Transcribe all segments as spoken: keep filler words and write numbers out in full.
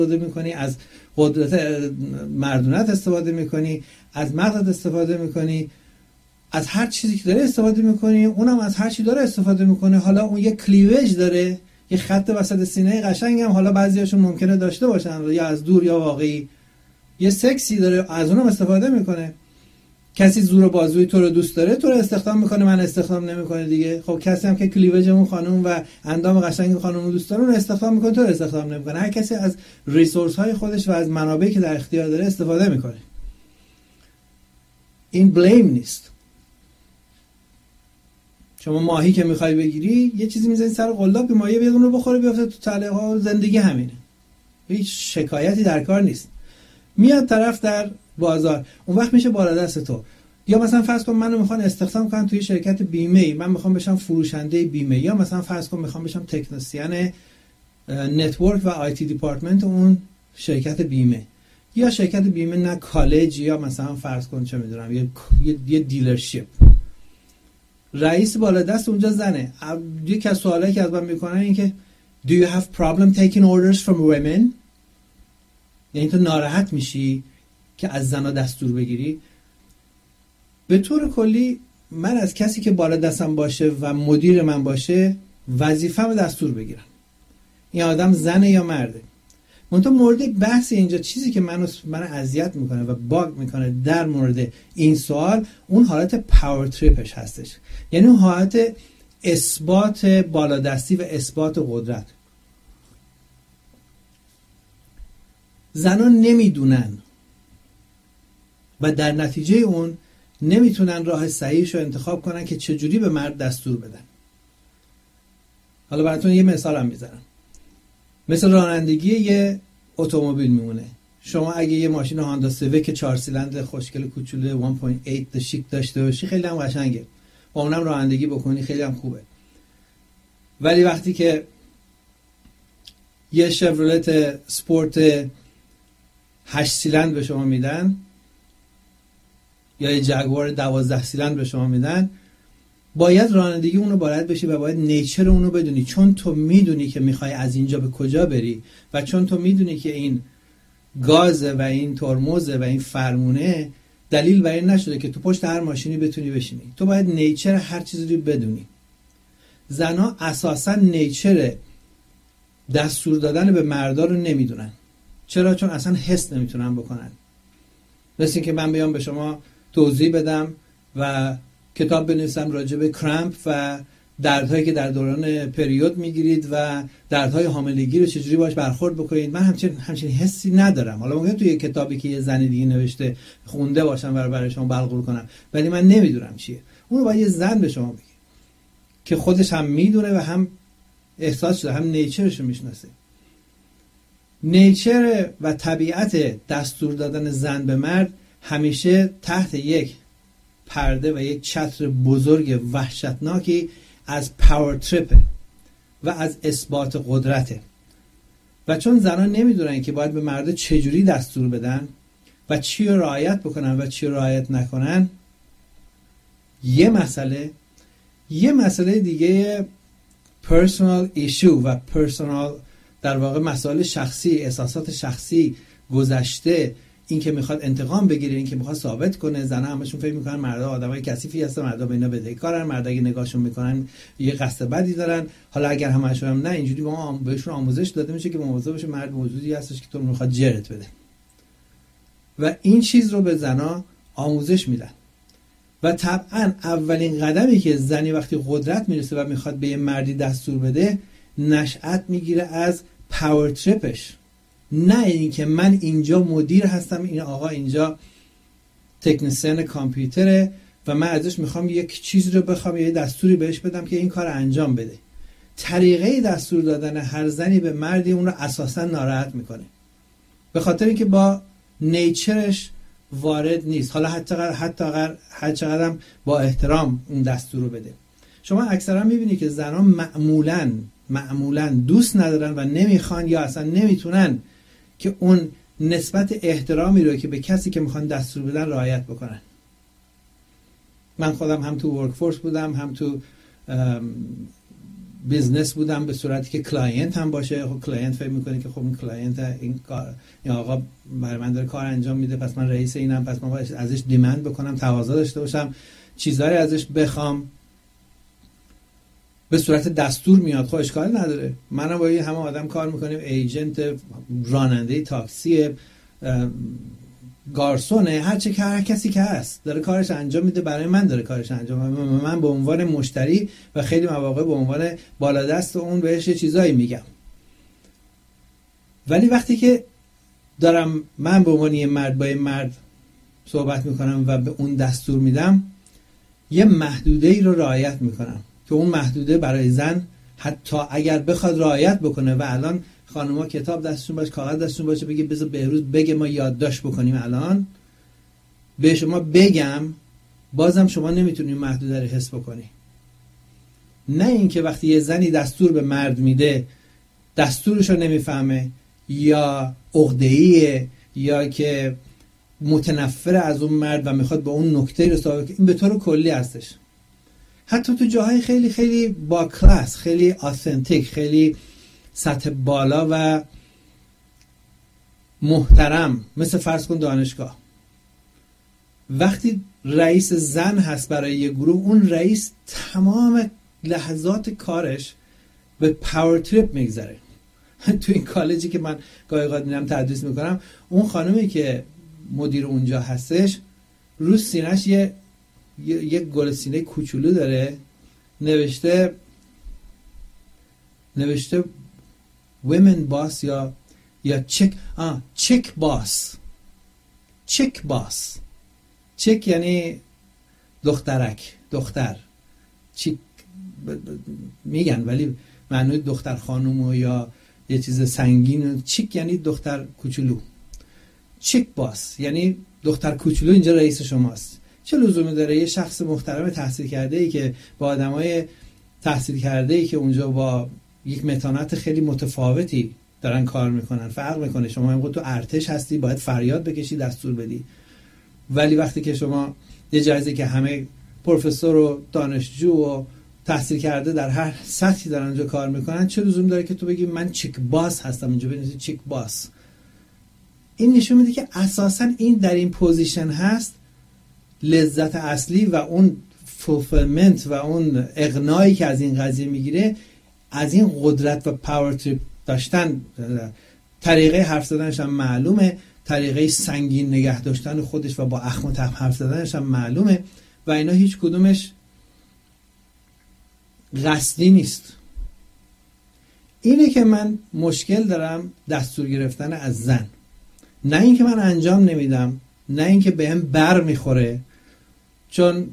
میکنی، از قدرت مردونت استفاده میکنی، از مغزت استفاده میکنی، از هر چیزی که داره استفاده میکنی، اونم از هر چی داره استفاده میکنه. حالا اون یه کلیویج داره، یه خط وسط سینه قشنگ هم حالا بعضیاشون ممکنه داشته باشن، یا از دور یا واقعی، یه سکسی داره، از اونم استفاده میکنه. کسی زور بازوی تو رو دوست داره، تو رو استخدام میکنه، من استخدام نمیکنه دیگه. خب کسی هم که کلیویج اون خانم و اندام قشنگ خانم رو دوست داره، اون استخدام میکنه، تو رو استخدام نمیکنه. هر کسی از ریسورس های خودش و از منابعی که در اختیار داره استفاده میکنه. این بلیم نیست. شما ماهی که میخوای بگیری، یه چیزی میزنی سر قلاب، ماهی بیاد اون رو بخوره بیافته تو تله ها. زندگی همینه، هیچ شکایتی در کار نیست. میاد طرف در بازار، اون وقت میشه بالا دست تو. یا مثلا فرض کن منو میخوان استخدام کنن توی شرکت بیمه ای، من میخوام بشم فروشنده بیمه. یا مثلا فرض کن میخوام بشم تکنسین نتورک و آی تی دیپارتمنت اون شرکت بیمه. یا شرکت بیمه نه کالج، یا مثلا فرض کن چه میدونم یه یه دیلرشیپ. رئیس بالا دست اونجا زنه. یکی از سوالایی که از من میکنن این که do you have problem taking orders from women؟ یعنی تو ناراحت میشی که از زنا دستور بگیری؟ به طور کلی من از کسی که بالا دستم باشه و مدیر من باشه وظیفه‌مو دستور بگیرم. این آدم زنه یا مرده. منتها مورد بحث اینجا چیزی که منو منو اذیت میکنه و باگ میکنه در مورد این سوال، اون حالت پاور تریپش هستش. یعنی اون حالت اثبات بالادستی و اثبات قدرت. زنان نمیدونن و در نتیجه اون نمیتونن راه صحیحش رو انتخاب کنن که چجوری به مرد دستور بدن. حالا براتون یه مثال هم میزنم. مثل رانندگی یه اتومبیل میمونه. شما اگه یه ماشین هاندا سیویک چهار سیلندر خوشگل کوچولو یک و هشت شیک داشته باشی، خیلی هم قشنگه، با اونم رانندگی بکنی خیلی هم خوبه. ولی وقتی که یه شورولت سپورت هشت سیلندر به شما میدن، یا یه جگوار دوازده سیلندر به شما میدن، باید رانندگی اونو بلد بشی و باید نیچر اونو بدونی. چون تو میدونی که میخوای از اینجا به کجا بری و چون تو میدونی که این گازه و این ترمزه و این فرمونه دلیل بر این نشده که تو پشت هر ماشینی بتونی بشینی. تو باید نیچر هر چیزی رو بدونی. زنا اساسا نیچر دستور دادن به مردا رو نمیدونن. چرا؟ چون اصلا حس نمیتونن بکنن. مثل این که من بیام به شما توضیح بدم و کتاب بنویسم راجع به کرامپ و دردهایی که در دوران پریود میگیرید و دردهای حاملگی رو چجوری باش برخورد بکنید، من همچین همچین حسی ندارم. حالا ممکنه توی کتابی که یه زن دیگه نوشته خونده باشم و برای شما بلغور کنم، ولی من نمیدونم چیه. اون رو باید یه زن به شما بگه که خودش هم میدونه و هم احساس شده، هم نیچرش رو میشناسه. نیچر و طبیعت دستور دادن زن به مرد همیشه تحت یک پرده و یک چتر بزرگ وحشتناکی از پاور تریپ و از اثبات قدرته. و چون زنان نمیدونن که باید به مرد چجوری دستور بدن و چی رو رعایت بکنن و چی رو رعایت نکنن، یه مسئله یه مسئله دیگه personal issue و personal در واقع مسائل شخصی، احساسات شخصی، گذشته، این که میخواد انتقام بگیره، این که میخواد ثابت کنه. زنها همشون فکر میکنن مردا آدمای کثیفی هستن، مردا به اینا بدهکارن، مردا اگه نگاهشون میکنن یه قصد بدی دارن. حالا اگر همشون هم نه، اینجوری با ما بهشون آموزش داده میشه که مواظب باشه مرد موجودی هستش که تو میخواد جرت بده. و این چیز رو به زنا آموزش میدن. و طبعا اولین قدمی که زنی وقتی قدرت میرسه و میخواد به یه مردی دستور بده، نشأت میگیره از پاور تریپش. نه اینکه من اینجا مدیر هستم، این آقا اینجا تکنسین کامپیوتره و من ازش میخوام یک چیز رو بخوام یه دستوری بهش بدم که این کار انجام بده. طریقه دستور دادن هر زنی به مردی اون رو اساسا ناراحت میکنه، به خاطر اینکه با نیچرش وارد نیست. حالا حتی حتی اگر هر چقدر با احترام اون دستور رو بده. شما اکثرا میبینی که زنان معمولاً معمولاً دوست ندارن و نمیخوان یا اصلا نمیتونن که اون نسبت احترامی رو که به کسی که میخوان دستور بدن رعایت بکنن. من خودم هم تو ورک فورس بودم، هم تو بیزنس بودم به صورتی که کلاینت هم باشه. خب کلاینت فکر میکنه که خب این کلاینت این کار این آقا برای من داره کار انجام میده، پس من رئیس اینم، پس من باید ازش دیمند بکنم، تقاضا داشته باشم، چیزایی ازش بخوام. به صورت دستور میاد، خب اشکال نداره. منم با همه آدم کار میکنیم، ایجنت، راننده تاکسی، گارسونه، هر چه که هر کسی که هست داره کارش انجام میده، برای من داره کارش انجام میده. من به عنوان مشتری و خیلی مواقع به عنوان بالادست اون بهش چیزایی میگم. ولی وقتی که دارم من به عنوان یه مرد با یه مرد صحبت میکنم و به اون دستور میدم، یه محدوده ای رو رعایت میکنم که اون محدوده برای زن حتی اگر بخواد رعایت بکنه و الان خانوما کتاب دستشون باشه، کاغذ دستشون باشه، بگه بذار بهروز بگه ما یادداشت بکنیم، الان به شما بگم، بازم شما نمیتونی محدوده رو حس بکنی. نه اینکه وقتی یه زنی دستور به مرد میده دستورش رو نمیفهمه یا عقده‌ایه یا که متنفر از اون مرد و میخواد به اون نکته رو ثابت کنه. این به طور کلی هستش. حتی تو جاهای خیلی خیلی با کلاس، خیلی آثنتیک، خیلی سطح بالا و محترم، مثل فرض کن دانشگاه، وقتی رئیس زن هست برای یه گروه، اون رئیس تمام لحظات کارش به پاور تریپ میگذره. تو این کالجی که من گاهی اوقات میرم تدریس میکنم، اون خانمی که مدیر اونجا هستش رو سینه‌اش یه یه گل سینه کوچولو داره، نوشته نوشته women boss یا یا چک آه چک باس. چک باس، چک یعنی دخترک، دختر، چیک میگن ولی معنی دختر خانومو یا یه چیز سنگین. چیک یعنی دختر کوچولو. چک باس یعنی دختر کوچولو اینجا رئیس شماست. چه لزومی داره یه شخص محترم تحصیل کرده ای که با آدمای تحصیل کرده ای که اونجا با یک متانت خیلی متفاوتی دارن کار میکنن، فرق میکنه. شما اینقدر تو ارتش هستی باید فریاد بکشی، دستور بدی، ولی وقتی که شما یه جایزه که همه پروفسور و دانشجو و تحصیل کرده در هر سطحی دارن اونجا کار میکنن، چه لزوم داره که تو بگی من چیک باس هستم اینجا بنویسی چیک باس؟ این نشون میده که اساسا این در این پوزیشن هست، لذت اصلی و اون فولفیلمنت و اون اقناعی که از این قضیه میگیره از این قدرت و پاور تریپ داشتن. طریقه حرف زدنش هم معلومه، طریقه سنگین نگه داشتن خودش و با اخم و تخم حرف زدنش هم معلومه و اینا هیچ کدومش قصدی نیست. اینه که من مشکل دارم دستور گرفتن از زن، نه اینکه من انجام نمیدم، نه اینکه بهم بر میخوره، چون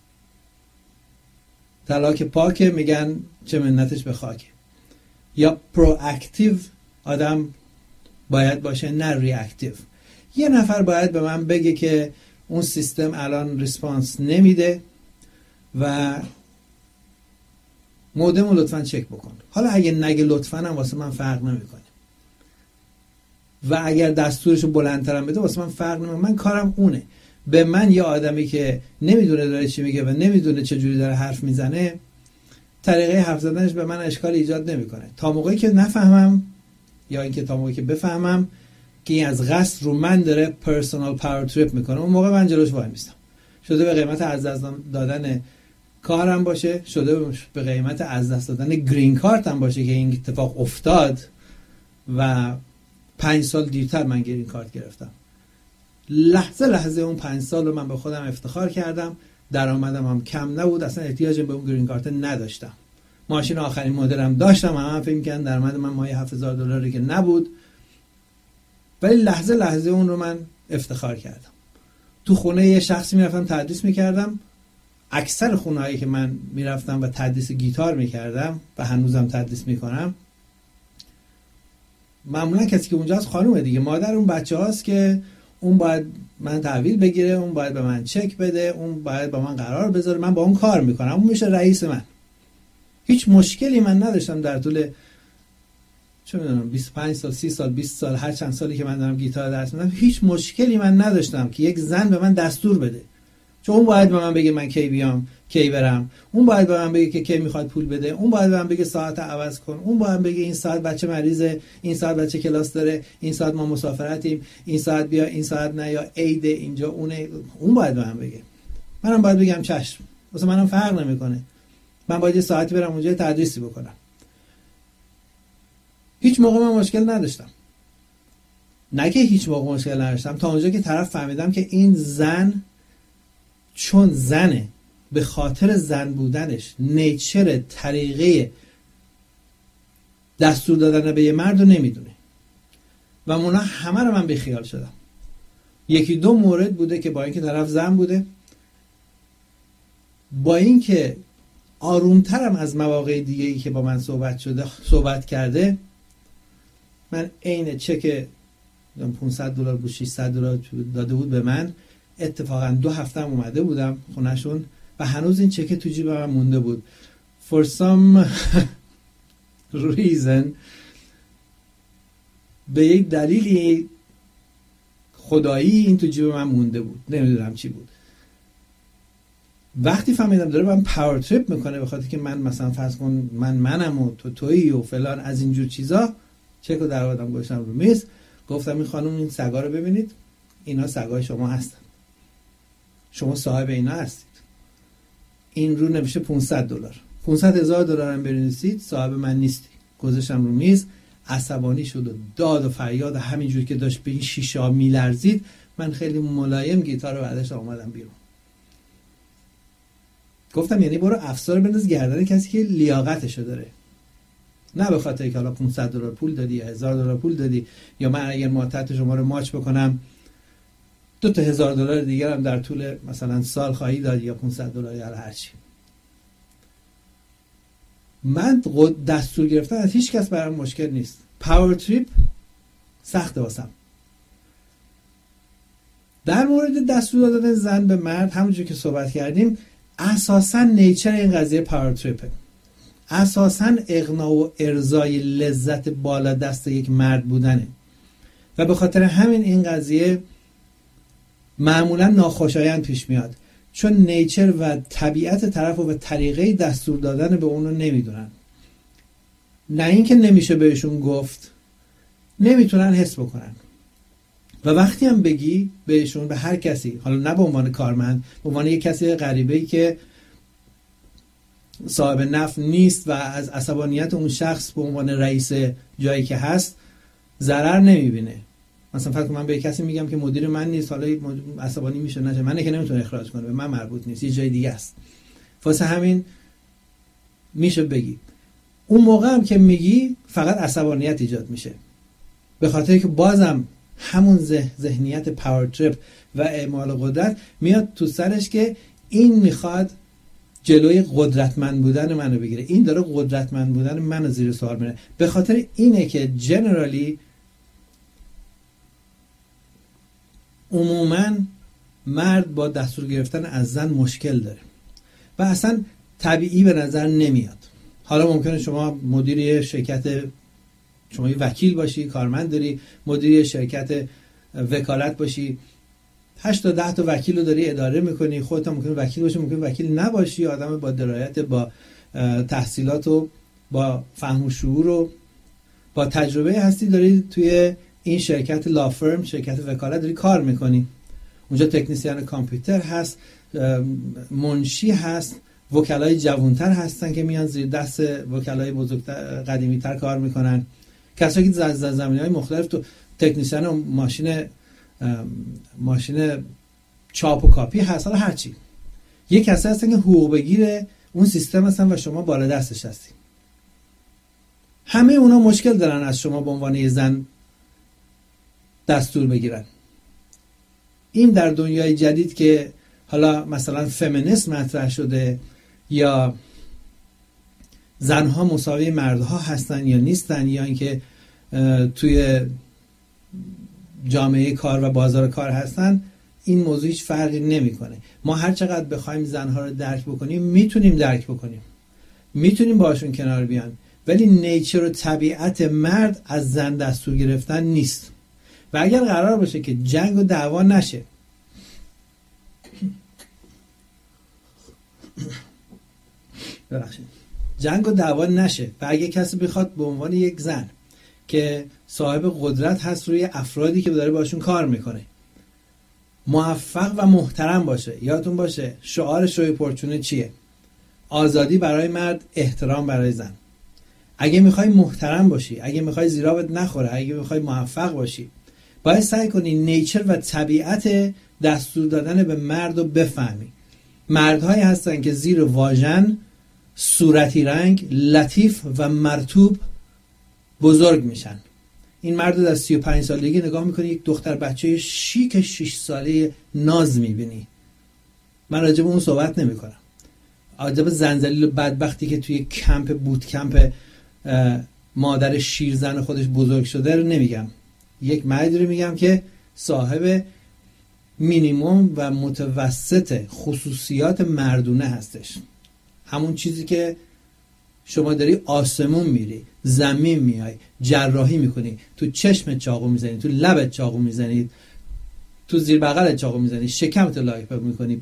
طلاق پاکه میگن چه منتش به خاکه. یا پرواکتیو آدم باید باشه، نه ریاکتیو. یه نفر باید به من بگه که اون سیستم الان ریسپانس نمیده و مودمو لطفاً چک بکن. حالا اگه نگه لطفاً هم واسه من فرق نمیکنه و اگر دستورشو بلندترم بده واسه من فرق نمیکنه. من کارم اونه. به من یه آدمی که نمیدونه داره چی میگه و نمیدونه چه جوری داره حرف میزنه، طریقه حرف زدنش به من اشکال ایجاد نمیکنه تا موقعی که نفهمم یا اینکه تا موقعی که بفهمم که این از قصد رو من داره پرسونال پاور تریپ میکنه، اون موقع من جلوش وای میستم. شده به قیمت از دست دادن کارم باشه، شده به قیمت از دست دادن گرین کارت هم باشه که این اتفاق افتاد و پنج سال دیرتر من گرین کارت گرفتم. لحظه لحظه اون پنج سال رو من به خودم افتخار کردم، درآمدم هم کم نبود، اصلا احتیاج به اون گرین کارت نداشتم. ماشین آخرین مدلم داشتم، همه هم فکر می‌کردن درآمد من ماهی هفت هزار دلاری که نبود، ولی لحظه لحظه اون رو من افتخار کردم. تو خونه یه شخصی میرفتم تدریس میکردم، اکثر خونه‌هایی که من میرفتم و تدریس گیتار میکردم و هنوزم تدریس میکنم، معمولا کسی که اونجاست خانومه دیگه، مادر اون بچه هاست که اون باید من تحویل بگیره، اون باید به من چک بده، اون باید با من قرار بذاره، من با اون کار میکنم، اون میشه رئیس من. هیچ مشکلی من نداشتم در طول چه میدونم بیست و پنج سال، سی سال، بیست سال، هر چند سالی که من دارم گیتار درس میدم، هیچ مشکلی من نداشتم که یک زن به من دستور بده، چون اون باید به من بگه من کی بیام، کی برم، اون باید به من بگه که کی میخواد پول بده، اون باید به من بگه ساعت عوض کن، اون باید بگه این ساعت بچه مریضه، این ساعت بچه کلاس داره، این ساعت ما مسافرتیم، این ساعت بیا، این ساعت نه، یا عید اینجا اونه، اون باید به من بگه. منم باید بگم چشم، واسه منم فرق نمیکنه، من باید یه ساعتی برم اونجا تدریسی بکنم. هیچ موقع من مشکل نداشتم، نه که هیچ موقع مشکل نداشتم، تا اونجا که طرف فهمیدم که این زن چون زنه، به خاطر زن بودنش نیچر طریقه دستور دادن به یه مرد رو نمیدونه و اونا همه رو من بیخیال شدم. یکی دو مورد بوده که با اینکه طرف زن بوده، با اینکه آرومترم از مواقع دیگه ای که با من صحبت شده صحبت کرده، من عین چک پانصد دلار بود ششصد دلار داده بود به من، اتفاقا دو هفته هم اومده بودم خونهشون و هنوز این چک تو جیب من مونده بود. for some reason به یک دلیلی خدایی این تو جیب من مونده بود، نمیدونم چی بود. وقتی فهمیدم داره من پاور تریپ میکنه به خاطر که من مثلا فرض کن من منم و تو تویی و فلان از اینجور چیزا، چک رو در آوردم گذاشتم رو میز، گفتم این خانم این سگا رو ببینید، اینا سگای شما هستن، شما صاحب اینا هستید، این رو نمیشه پانصد دلار، پانصد هزار دلار هم بنویسید، صاحب من نیستی. گذاشتم رو میز، عصبانی شد و داد و فریاد همینجور که داشت به این شیشه میلرزید. من خیلی ملایم گیتار رو بعدش آمدم بیرون، گفتم یعنی برو افسار بنداز گردن کسی که لیاقتشو داره، نه به خاطر که حالا پانصد دلار پول دادی یا هزار دلار پول دادی، یا من اگر ماتحت شما رو ماچ بکنم دو تا هزار دلار دیگر هم در طول مثلا سال خواهی داد یا پانصد دلار یا هر چی. من دستور گرفتن از هیچ کس برام مشکل نیست، پاور تریپ سخته واسم. در مورد دستور دادن زن به مرد همونجور که صحبت کردیم، اساساً نیچر این قضیه پاور تریپه، اساساً اغنا و ارضای لذت بالا دست یک مرد بودنه و به خاطر همین این قضیه معمولا ناخوشایند پیش میاد، چون نیچر و طبیعت طرف و طریقه دستور دادن به اون رو نمیدونن. نه اینکه نمیشه بهشون گفت، نمیتونن حس بکنن و وقتی هم بگی بهشون، به هر کسی، حالا نه به عنوان کارمند، به عنوان یک کسی غریبه‌ای که صاحب نفع نیست و از عصبانیت اون شخص به عنوان رئیس جایی که هست ضرر نمیبینه. مثلا فقط من به کسی میگم که مدیر من نیست، حالا عصبانی میشه نشه، منه که نمیتونه اخراج کنه، به من مربوط نیست، یه جای دیگه است. واسه همین میشه بگی. اون موقع هم که میگی فقط عصبانیت ایجاد میشه، به خاطر که بازم همون ذهنیت پاور تریپ و اعمال قدرت میاد تو سرش که این میخواد جلوی قدرتمند بودن منو بگیره، این داره قدرتمند بودن منو زیر سوال میبره. به خاطر اینه که جنرالی عموما مرد با دستور گرفتن از زن مشکل داره و اصلا طبیعی به نظر نمیاد. حالا ممکنه شما مدیر یه شرکت، شما یه وکیل باشی، کارمند داری، مدیر یه شرکت وکالت باشی، هشت تا ده تا وکیل رو داری اداره میکنی، خودت هم ممکنه وکیل باشی، ممکنه وکیل نباشی، آدم با درایت، با تحصیلات و با فهم و شعور و با تجربه هستی، داری توی این شرکت لافرم، شرکت وکالت داری کار میکنی. اونجا تکنیسیان کامپیوتر هست، منشی هست، وکلای جوانتر هستن که میان زیر دست وکلای بزرگتر قدیمی‌تر کار میکنن، کسایی که از زمینه‌های مختلف، تو تکنیسیان ماشین ماشین چاپ و کاپی هست، حالا هر چی، یه کسایی هستن که حقوق بگیره اون سیستم هستن و شما بالا دستش هستی. همه اونا مشکل دارن از شما به عنوان یه زن دستور بگیرن. این در دنیای جدید که حالا مثلا فمینیسم مطرح شده یا زنها مساوی مردها هستن یا نیستن، یا اینکه توی جامعه کار و بازار کار هستن، این موضوع هیچ فرقی نمیکنه. ما هر چقدر بخوایم زنها رو درک بکنیم میتونیم درک بکنیم، میتونیم باشون کنار بیان، ولی نیچر و طبیعت مرد از زن دستور گرفتن نیست. و اگر قرار باشه که جنگ و دعوا نشه ببخشید جنگ و دعوا نشه و اگه کسی بخواد به عنوان یک زن که صاحب قدرت هست روی افرادی که داره باشون کار میکنه موفق و محترم باشه، یادتون باشه شعارش روی پرچونه چیه؟ آزادی برای مرد، احترام برای زن. اگه میخوای محترم باشی، اگه میخوای زیرابت نخوره، اگه میخوای موفق باشی، باید سعی کنی نیچر و طبیعت دستور دادن به مرد رو بفهمی. مردهایی هستن که زیر واژن صورتی رنگ، لطیف و مرطوب بزرگ میشن. این مرد رو در سی و پنج سالگی نگاه میکنی یک دختر بچه شیک شش ساله ناز میبینی. من راجع به اون صحبت نمی کنم. راجع به زنجلیل بدبختی که توی کمپ بوت کمپ مادر شیرزن خودش بزرگ شده رو نمیگم. یک مردی رو میگم که صاحب مینیمم و متوسط خصوصیات مردونه هستش. همون چیزی که شما داری آسمون میری، زمین میای، جراحی میکنی، تو چشمت چاقو میزنی، تو لبت چاقو میزنی، تو زیر بغلت چاقو میزنی، شکمت لایپ میکنی،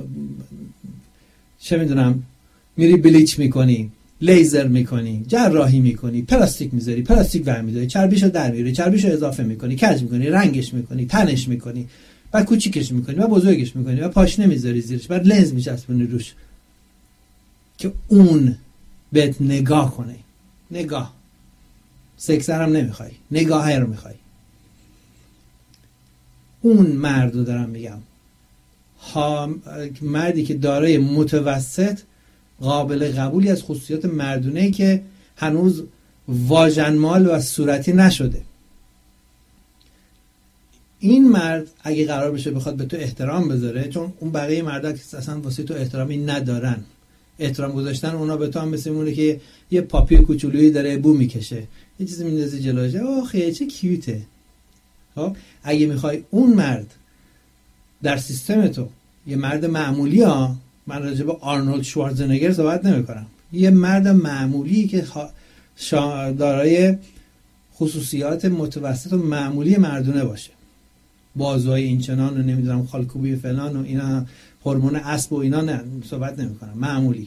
چه میدونم میری بلیچ میکنی، لیزر میکنی، جراحی میکنی، پلاستیک میذاری، پلاستیک برمیداری، چربیشو در میاری، چربیشو اضافه میکنی، کج میکنی، رنگش میکنی، تنش میکنی، بعد کوچیکش میکنی، بعد بزرگش میکنی، بعد پاشنه میذاری زیرش، بعد لنز میچسبونی روش که اون بهت نگاه کنه. نگاه سکسر هم نمیخوای، نگاه رو میخوای. اون مرد رو دارم میگم، ها مردی که دارای متوسط قابل قبولی از خصوصیات مردونه‌ای که هنوز واژنمال و صورتی نشده. این مرد اگه قرار بشه بخواد به تو احترام بذاره، چون اون بقیه مردا که اصلا واسه تو احترامی ندارن، احترام گذاشتن اونا به تو هم مثل اونه که یه پاپی کوچولویی داره بو میکشه، یه چیزی میندازی جلوش، آخه چه کیوته. خب اگه میخوای اون مرد در سیستم تو یه مرد معمولی، ها من راجع به آرنولد شوارزنگر صحبت نمی کنم، یه مرد معمولی که دارای خصوصیات متوسط و معمولی مردونه باشه، بازوهای اینچنان و نمیدونم خالکوبی فلان و اینا، هورمون اسب و اینا، نه صحبت نمی کنم، معمولی.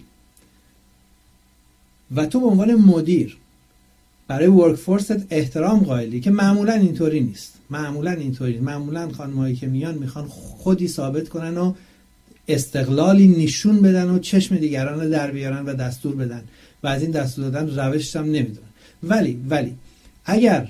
و تو به عنوان مدیر برای ورک فورست احترام قائلی که معمولا اینطوری نیست، معمولا اینطوری معمولا خانمایی که میان میخوان خودی ثابت کنن و استقلالی نشون بدن و چشم دیگران رو در بیارن و دستور بدن و از این دستور دادن روشش هم نمیدونن. ولی ولی اگر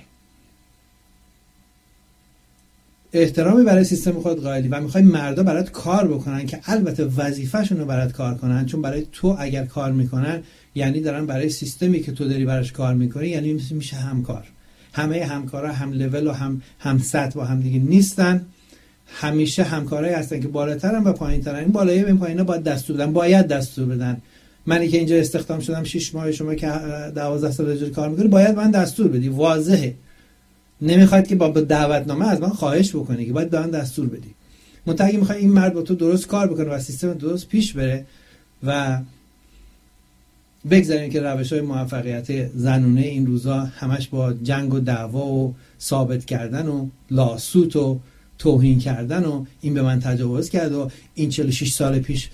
احترامی برای سیستم خود قائلی و میخوای مردا برات کار بکنن که البته وظیفه‌شون رو برات کار کنن، چون برای تو اگر کار میکنن یعنی دارن برای سیستمی که تو داری براش کار میکنی، یعنی میشه همکار. همه همکارا هم لول و هم هم سطح با هم دیگه نیستن، همیشه همکارایی هستن که بالاترن و پایینترن. این بالایی و این پایینا باید دستور بدن، باید دستور بدن. منی که اینجا استخدام شدم شش ماه، شما که دوازده سال اینجا کار میکنی باید من دستور بدی، واضحه. نمیخواد که با دعوتنامه از من خواهش بکنی، که باید دارن دستور بدی. منتها اگه میخوای این مرد با تو درست کار بکنه و سیستم درست پیش بره و بگذاریم که روش‌های موفقیت زنونه این روزا همش با جنگ و دعوا و ثابت کردن و لاسوت و توهین کردن و این به من تجاوز کرد و این چهل و شش سال پیش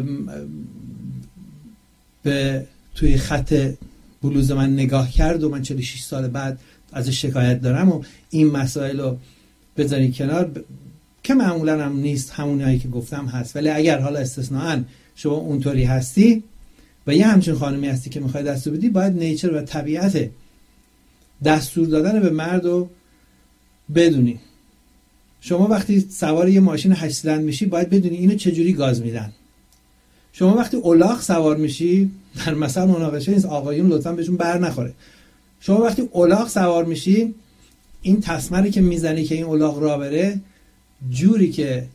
به توی خط بلوز من نگاه کرد و من چهل و شش سال بعد ازش شکایت دارم و این مسائل رو بذارین کنار، ب... که معمولا هم نیست، همونایی که گفتم هست. ولی اگر حالا استثناءً شما اونطوری هستی و یه همچین خانمی هستی که میخوای دستور بدی، باید نیچر و طبیعت دستور دادن به مرد رو بدونی. شما وقتی سوار یه ماشین هشت سیلندر میشی باید بدونی اینو چجوری گاز میدن. شما وقتی الاغ سوار میشی، در مثلا مناقشه نیست، آقایون لطفا بهشون بر نخوره. شما وقتی الاغ سوار میشی، این تسمری که میزنی که این الاغ راه بره، جوری که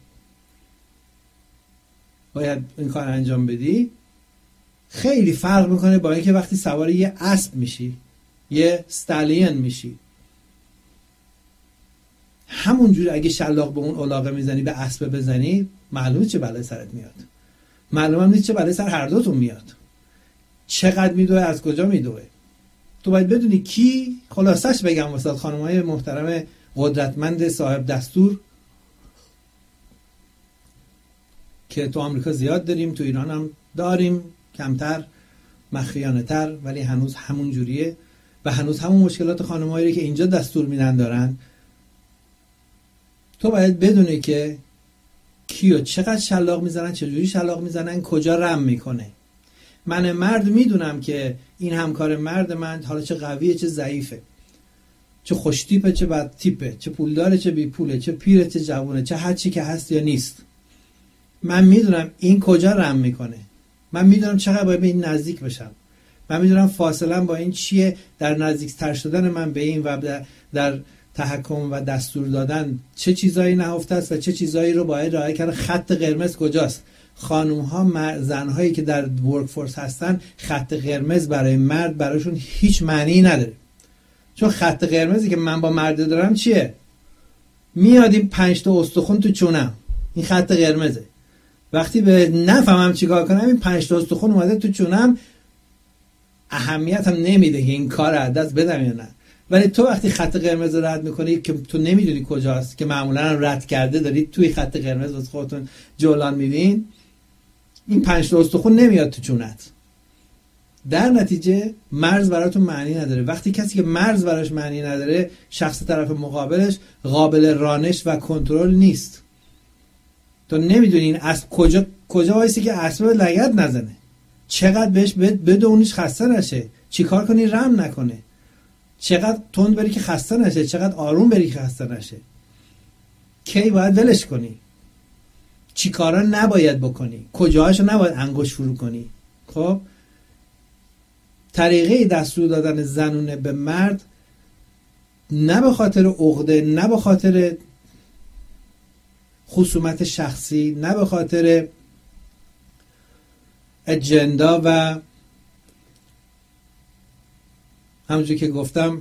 باید این کار انجام بدی خیلی فرق میکنه با اینکه وقتی سوار یه اسب میشی، یه استالین میشی. همون جوری اگه شلاق به اون الاغه میزنی، به اسب بزنی، معلومه چه بلای سرت میاد. معلومه نیست چه بلای سر هر دوتون میاد. چقدر میدوه، از کجا میدوه. تو باید بدونی کی. خلاصش بگم واسه خانمای محترم قدرتمند صاحب دستور که تو آمریکا زیاد داریم، تو ایران هم داریم کمتر، مخفیانه تر، ولی هنوز همون جوریه و هنوز همون مشکلات خانم‌هایی که اینجا دستور میدن دارن. تو باید بدونی که کیو چقدر شلاق میزنن، چجوری شلاق میزنن، کجا رم میکنه. من مرد میدونم که این همکار مرد من حالا چه قویه چه ضعیفه، چه خوش تیپه چه بد تیپه، چه پولداره چه بی پوله، چه پیره چه جوونه، چه هر چی که هست یا نیست. من میدونم این کجا رم میکنه، من میدونم چقدر باید به این نزدیک بشم، من میدونم فاصله با این چیه در نزدیکتر شدن من به این و در, در تحکم و دستور دادن چه چیزایی نهفته است و چه چیزایی رو باید رعایت کرد. خط قرمز کجاست؟ خانوم ها زن هایی که در ورک فورس هستن، خط قرمز برای مرد براشون هیچ معنی نداره. چون خط قرمزی که من با مرد دارم چیه؟ میاد این پنج تا استخون تو چونم، این خط قرمزه. وقتی به نفهمم چیکار کنم این پنج تا استخون اومده تو چونم، اهمیت هم نمیده که این کار از دست بدم یا نه. ولی تو وقتی خط قرمز رو رد میکنی که تو نمیدونی کجاست، که معمولا رد کرده دارید توی خط قرمز واسه خودتون جولان میدین، این پنج تا استخون نمیاد تو چونت. در نتیجه مرز براتون معنی نداره. وقتی کسی که مرز براش معنی نداره، شخص طرف مقابلش قابل رانش و کنترل نیست. تو نمیدونی این اسب کجا کجا وایسی که اسب لگد نزنه، چقدر بهش بدونیش خسته نشه، چیکار کنی رم نکنه، چقدر تند بری که خسته نشه، چقدر آروم بری که خسته نشه، کی باید ولش کنی، چی کارا نباید بکنی، کجاهاشو نباید انگوش فرو کنی. خب طریقه دستور دادن زنونه به مرد نه به خاطر عقده، نه به خاطر خصومت شخصی، نه به خاطر اجندا و همونجور که گفتم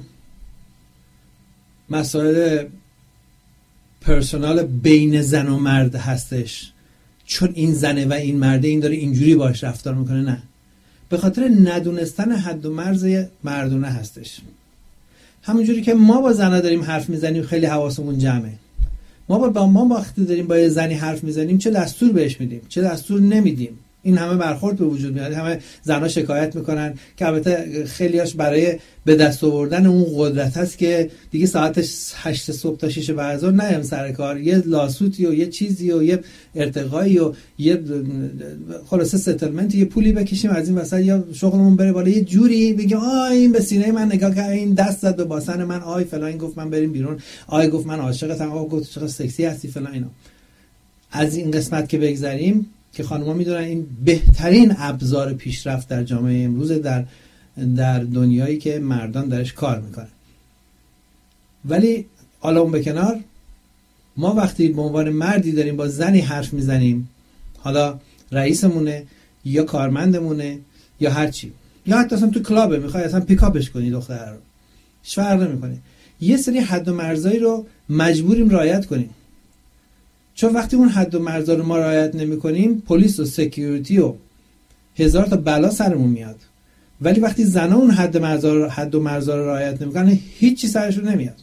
مسائل پرسونال بین زن و مرد هستش، چون این زنه و این مرده این داره اینجوری باش رفتار میکنه. نه، به خاطر ندونستن حد و مرز مردونه هستش. همونجوری که ما با زنها داریم حرف میزنیم خیلی حواسمون جمعه، ما با ما وقتی داریم با یه زنی حرف میزنیم چه دستور بهش میدیم چه دستور نمیدیم، این همه برخورد به وجود میاد. همه زنها شکایت میکنن که البته خیلیاش برای به دست آوردن اون قدرت هست که دیگه ساعت هشت صبح تا شش بعد از ظهر نیم سر کار، یه لاسوتی و یه چیزی و یه ارتقایی و یه خلاصه ستلمنت، یه پولی بکشیم از این وسط یا شغلمون بره بالا، یه جوری بگیم آ این به سینه من نگاه کرد، این دست زد به باسن من، آی فلان گفت من بریم بیرون، آی گفت من عاشقتم، آ گفت چقدر سکسی هستی فلان. اینا از این قسمت که بگذریم که خانم‌ها میدونن این بهترین ابزار پیشرفت در جامعه امروز، در در دنیایی که مردان درش کار میکنن. ولی حالا اون به کنار، ما وقتی به عنوان مردی داریم با زنی حرف میزنیم، حالا رئیسمونه یا کارمندمونه یا هرچی، یا حتی اصلا تو کلابه میخوای اصلا پیکاپش کنی دختر رو، هیچ فرق نمیکنه، یه سری حد و مرزایی رو مجبوریم رعایت کنیم. چون وقتی اون حد و مرزا رو ما رعایت نمی‌کنیم، پلیس و سکیوریتی و هزار تا بلا سرمون میاد. ولی وقتی زنا اون حد مرزا رو حد و مرزا رو رعایت نمی‌کنن، هیچ چی سرشون نمیاد.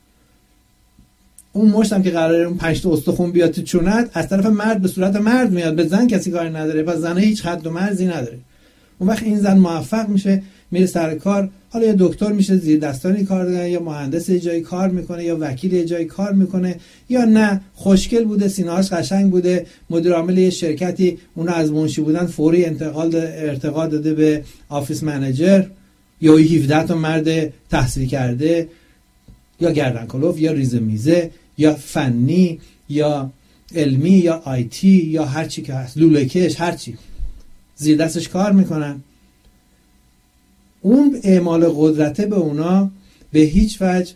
اون مشتم که قراره اون پنج تا استخون بیاد تو چونت، از طرف مرد به صورت مرد میاد، به زن کسی کاری نداره، پس زنه هیچ حد و مرزی نداره. اون وقت این زن موفق میشه، میره سر کار، حالا یا دکتر میشه زیر دستانی کار کنه، یا مهندس یه جایی کار میکنه، یا وکیل یه جایی کار میکنه، یا نه خوشگل بوده، سینه‌هاش قشنگ بوده، مدیر عامل یه شرکتی اون از منشی بودن فوری انتقال ارتقا داده به آفیس منیجر، یا هفده تا مرد تحصیل کرده، یا گردن کلوف، یا ریزه میزه، یا فنی، یا علمی، یا آیتی، یا هر چی که هست، لوله کش، هر چی زیر دستش کار میکنن. اون اعمال قدرته به اونا به هیچ وجه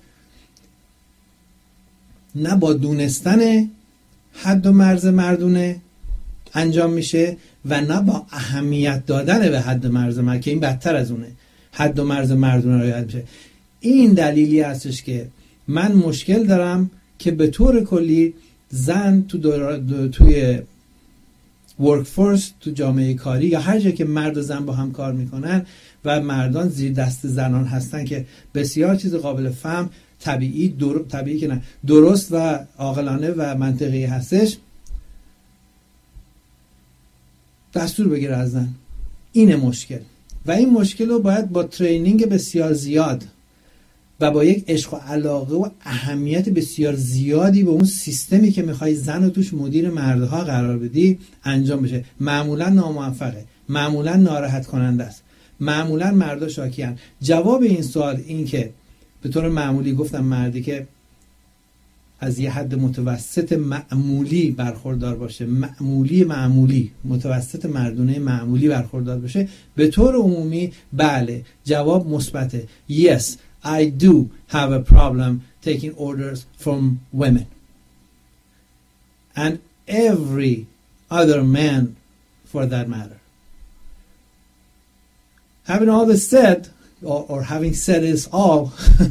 نه با دونستن حد و مرز مردونه انجام میشه و نه با اهمیت دادن به حد و مرز مردونه، که این بدتر از اونه. حد و مرز مردونه رعایت میشه. این دلیلی هستش که من مشکل دارم که به طور کلی زن تو دو دو توی ورک فورس، تو جامعه کاری یا هر جا که مرد و زن با هم کار میکنن و مردان زیر دست زنان هستن که بسیار چیز قابل فهم، طبیعی در... طبیعی که نه درست و عاقلانه و منطقی هستش، دستور بگیره از زن. اینه مشکل. و این مشکل رو باید با ترینینگ بسیار زیاد و با یک عشق و علاقه و اهمیت بسیار زیادی به اون سیستمی که میخوای زن رو توش مدیر مردها قرار بدی انجام بشه. معمولا ناموفقه، معمولا ناراحت کننده است، معمولا مردا شاکیان. جواب این سوال این که به طور معمولی گفتم مردی که از یه حد متوسط معمولی برخوردار باشه، معمولی معمولی متوسط مردونه معمولی برخوردار باشه، به طور عمومی بله، جواب مثبته. Yes, I do have a problem taking orders from women. And every other man for that matter. Having all this said, or, or having said is all,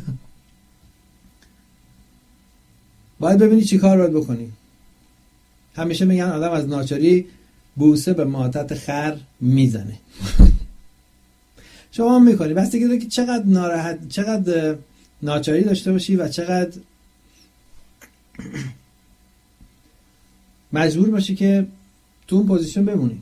باید ببینی چی کار باید بکنی. همیشه میگن آدم از ناچاری بوسه به ماتت خر میزنه. شما هم میکنی، بس دیگه که چقدر ناراحت، چقدر ناچاری داشته باشی و چقدر مجبور باشی که تو اون پوزیشن بمونی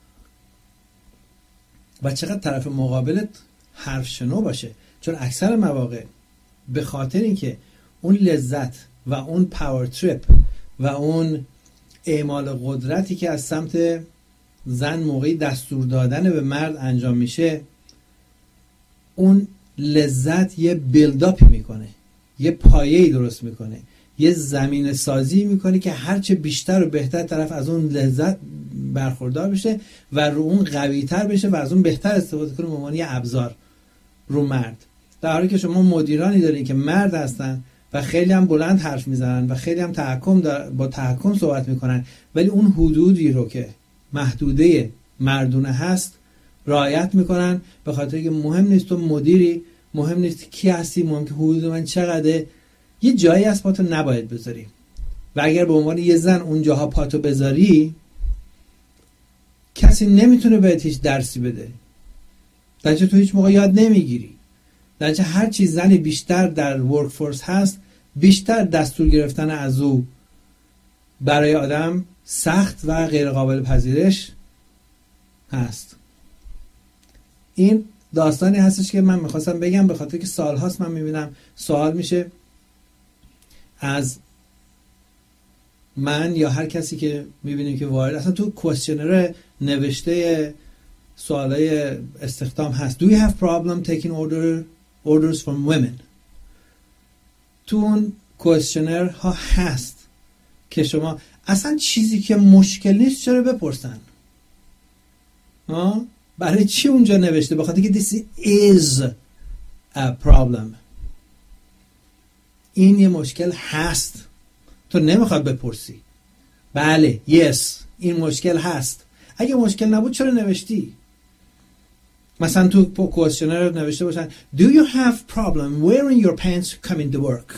و چقدر طرف مقابلت حرف شنو باشه. چون اکثر مواقع به خاطر اینکه اون لذت و اون پاور تریپ و اون اعمال قدرتی که از سمت زن موقعی دستور دادن به مرد انجام میشه، اون لذت یه بیلداپی میکنه، یه پایه‌ای درست میکنه، یه زمین سازی میکنه که هرچه بیشتر و بهتر طرف از اون لذت برخوردار بشه و رو اون قوی‌تر بشه و از اون بهتر استفاده کنه به عنوان یه ابزار رو مرد. در حالی که شما مدیرانی دارین که مرد هستن و خیلی هم بلند حرف میزنن و خیلی هم تحکم با تحکم صحبت میکنن، ولی اون حدودی رو که محدوده مردونه هست رعایت میکنن، به خاطر که مهم نیست تو مدیری، مهم نیست کی هستی، مهم که حدود من چقدره. یه جایی از پاتو نباید بذاری و اگر به عنوان یه زن اون جاها پاتو بذاری کسی نمیتونه بهت هیچ درسی بده، درچه تو هیچ موقع یاد نمیگیری. درچه هر چی زنی بیشتر در ورک فورس هست، بیشتر دستور گرفتن از او برای آدم سخت و غیر قابل پذیرش هست. این داستانی هستش که من میخواستم بگم، به خاطر که سال هاست من میبینم سوال میشه از من یا هر کسی که میبینیم که وارد، اصلا تو کوئسشنر نوشته سوالای استخدام هست Do you have problem taking order, orders from women؟ تو اون کوئسشنر ها هست که شما اصلا چیزی که مشکل نیست چرا بپرسن؟ ها؟ برای چی اونجا نوشته؟ بخاطر که this is a problem. این یه مشکل هست، تو نمیخواد بپرسی. بله yes این مشکل هست. اگه مشکل نبود چرا نوشتی؟ مثلا تو کوئسشنر نوشته باشن Do you have problem wearing your pants coming to work؟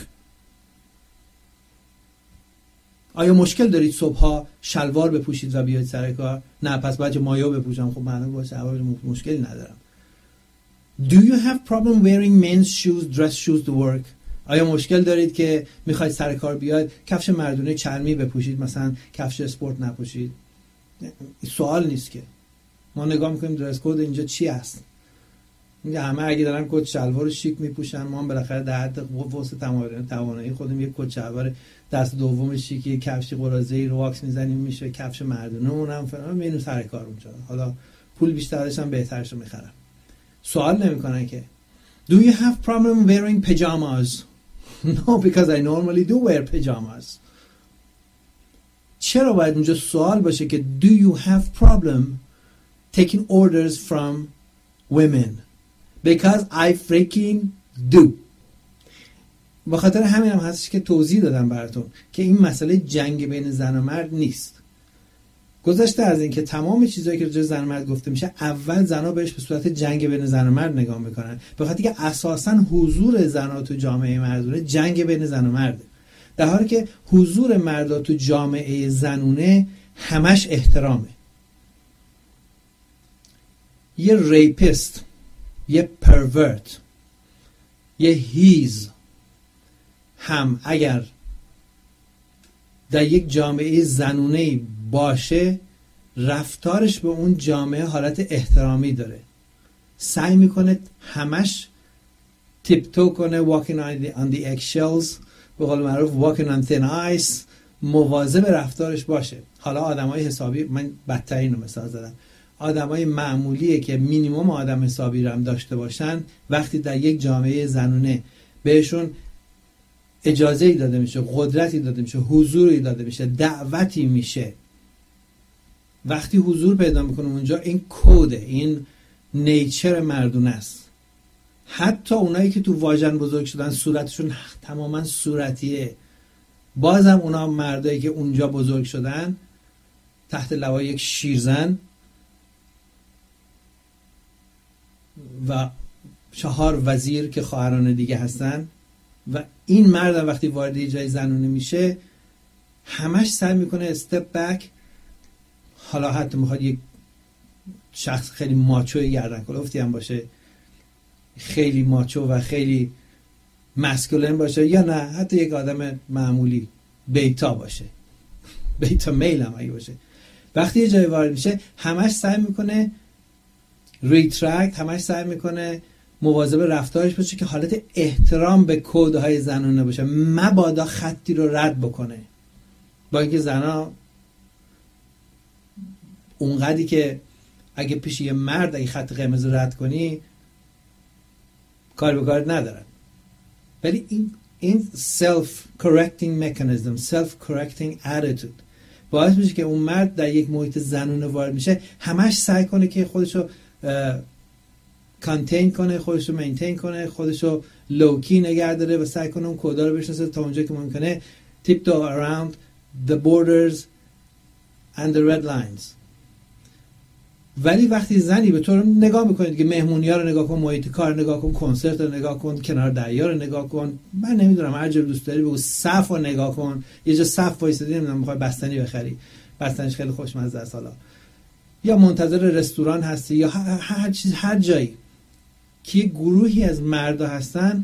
آیا مشکل دارید صبحها شلوار بپوشید و بیاید سر کار؟ نه پس باید مایو بپوشم. خب من باشه مشکلی ندارم. Do you have problem wearing men's shoes, dress shoes to work؟ آیا مشکل دارید که میخواید سر کار بیاید کفش مردونه چرمی بپوشید، مثلا کفش اسپورت نپوشید؟ سوال نیست که. ما نگاه میکنیم درس کد اینجا چی هست. میگه همه اگه دارن کت شلوار شیک میپوشن، ما هم بالاخره در حد وسط توانایی خودمون یک کت شلوار دست دوم شیکی، کفش قراضه‌ای رو واکس میزنیم میشه کفش مردونه، اونم فلان میریم سر کار اونجا. حالا پول بیشترش هم بهترش رو میخرم. سوال نمیکنن که Do you have problem wearing pajamas؟ No, because I normally do wear pajamas. چرا باید اونجا سوال باشه که Do you have problem taking orders from women؟ Because I freaking do. با خاطر همین هم هستش که توضیح دادم براتون که این مسئله جنگ بین زن و مرد نیست. گذشته از این که تمام چیزایی که راجع به زن و مرد گفته میشه، اول زنها بهش به صورت جنگ بین زن و مرد نگاه میکنن، به خاطر که اساساً حضور زنها تو جامعه مردونه جنگ بین زن و مرده، در حالی که حضور مردا تو جامعه زنونه همش احترامه. یه ریپیست، یه پرورت، یه هیز هم اگر در یک جامعه زنونه باشه، رفتارش به اون جامعه حالت احترامی داره. سعی میکنه همش تیپتو کنه، walking on the, on the eggshells، به قول معروف walking on thin ice، مواظب رفتارش باشه. حالا آدمای حسابی، من بدترین رو مثال زدم، آدمای معمولیه که مینیمم آدم حسابی رو هم داشته باشن، وقتی در یک جامعه زنونه بهشون اجازه‌ای داده میشه، قدرتی داده میشه، حضوری داده میشه، دعوتی میشه، وقتی حضور پیدا میکنه اونجا، این کوده، این نیچر مردونه است. حتی اونایی که تو واژن بزرگ شدن صورتشون تماما صورتیه، بازم اونا مردایی که اونجا بزرگ شدن تحت لوای یک شیرزن و چهار وزیر که خواهران دیگه هستن، و این مرد وقتی وارد یه جای زنونه میشه همش سعی میکنه استپ بک. حالا حتی میخواد یک شخص خیلی ماچوی گردن کلفتی هم باشه، خیلی ماچو و خیلی مسکولین باشه، یا نه حتی یک آدم معمولی بیتا باشه، بیتا میل هم اگه باشه، وقتی یه جای وارد میشه همش سعی میکنه ریترکت، همش سعی میکنه مواظب رفتارش باشه که حالت احترام به کودهای زنانه باشه، مبادا خطی رو رد بکنه. با اینکه زنا اونقدری که اگه پیش یه مرد اگه خط قرمز رد کنی کار به کار ندارن، ولی این این self correcting mechanism، self correcting attitude باعث میشه که اون مرد در یک محیط زنونه وارد میشه همش سعی کنه که خودشو کانتین کنه، خودشو مینتین کنه، خودشو لوکی نگه داره و سعی کنه اون کودا رو بشناسه تا اونجایی که ممکنه tiptoe around the borders and the red lines. ولی وقتی زنی به تو نگاه میکنید که مهمونی ها رو نگاه کن، محیط کار رو نگاه کن، کنسرت رو نگاه کن، کنار دریا رو نگاه کن، من نمیدونم هر جا دوست داری بگو، صف رو نگاه کن، یه جا صف وایسادی نمیدونم میخوای بستنی بخری، بستنیش خیلی خوشمزه است، حالا یا منتظر رستوران هستی یا هر, هر چیز، هر جایی که گروهی از مردا هستن،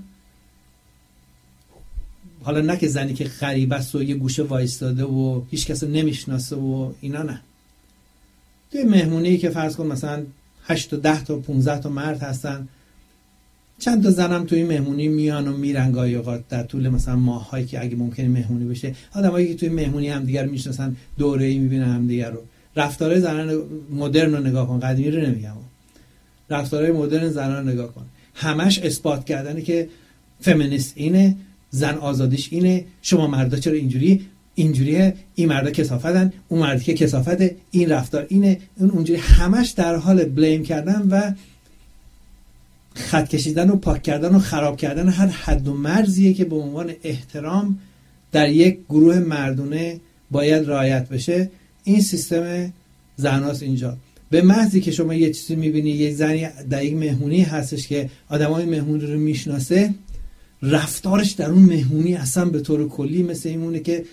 حالا نه که زنی که غریبه است و یه گوشه وایستاده و هیچ کس رو نمیشناسه و اینا، نه، توی مهمونی که فرض کن مثلا هشت تا ده تا پونزده تا مرد هستن، چند تا زنم توی مهمونی میان و میرن گاهی اوقات در طول مثلا ماهایی که اگه ممکنه مهمونی بشه، آدمایی که توی مهمونی هم دیگر میشناسن، دوره‌ای میبینن هم دیگر رو. رفتارهای زنان مدرن رو نگاه کن، قدیمی رو نمیگم، رفتارهای مدرن زنان رو نگاه کن، همش اثبات کردنه که فمینیست اینه، زن آزادیش اینه، شما مردا چرا اینجوری اینجوریه، این مردا کثافتن، اون مردی که کثافته، این رفتار اینه، اون اونجوری، همش در حال بلیم کردن و خط کشیدن و پاک کردن و خراب کردن هر حد و مرزیه که به عنوان احترام در یک گروه مردونه باید رعایت بشه. این سیستم زناست اینجا. به محضی که شما یه چیزی میبینی، یه زنی در یک مهمونی هستش که آدمای مهمونی رو میشناسه، رفتارش در اون مهمونی اصلا به طور کلی مثل اینونه که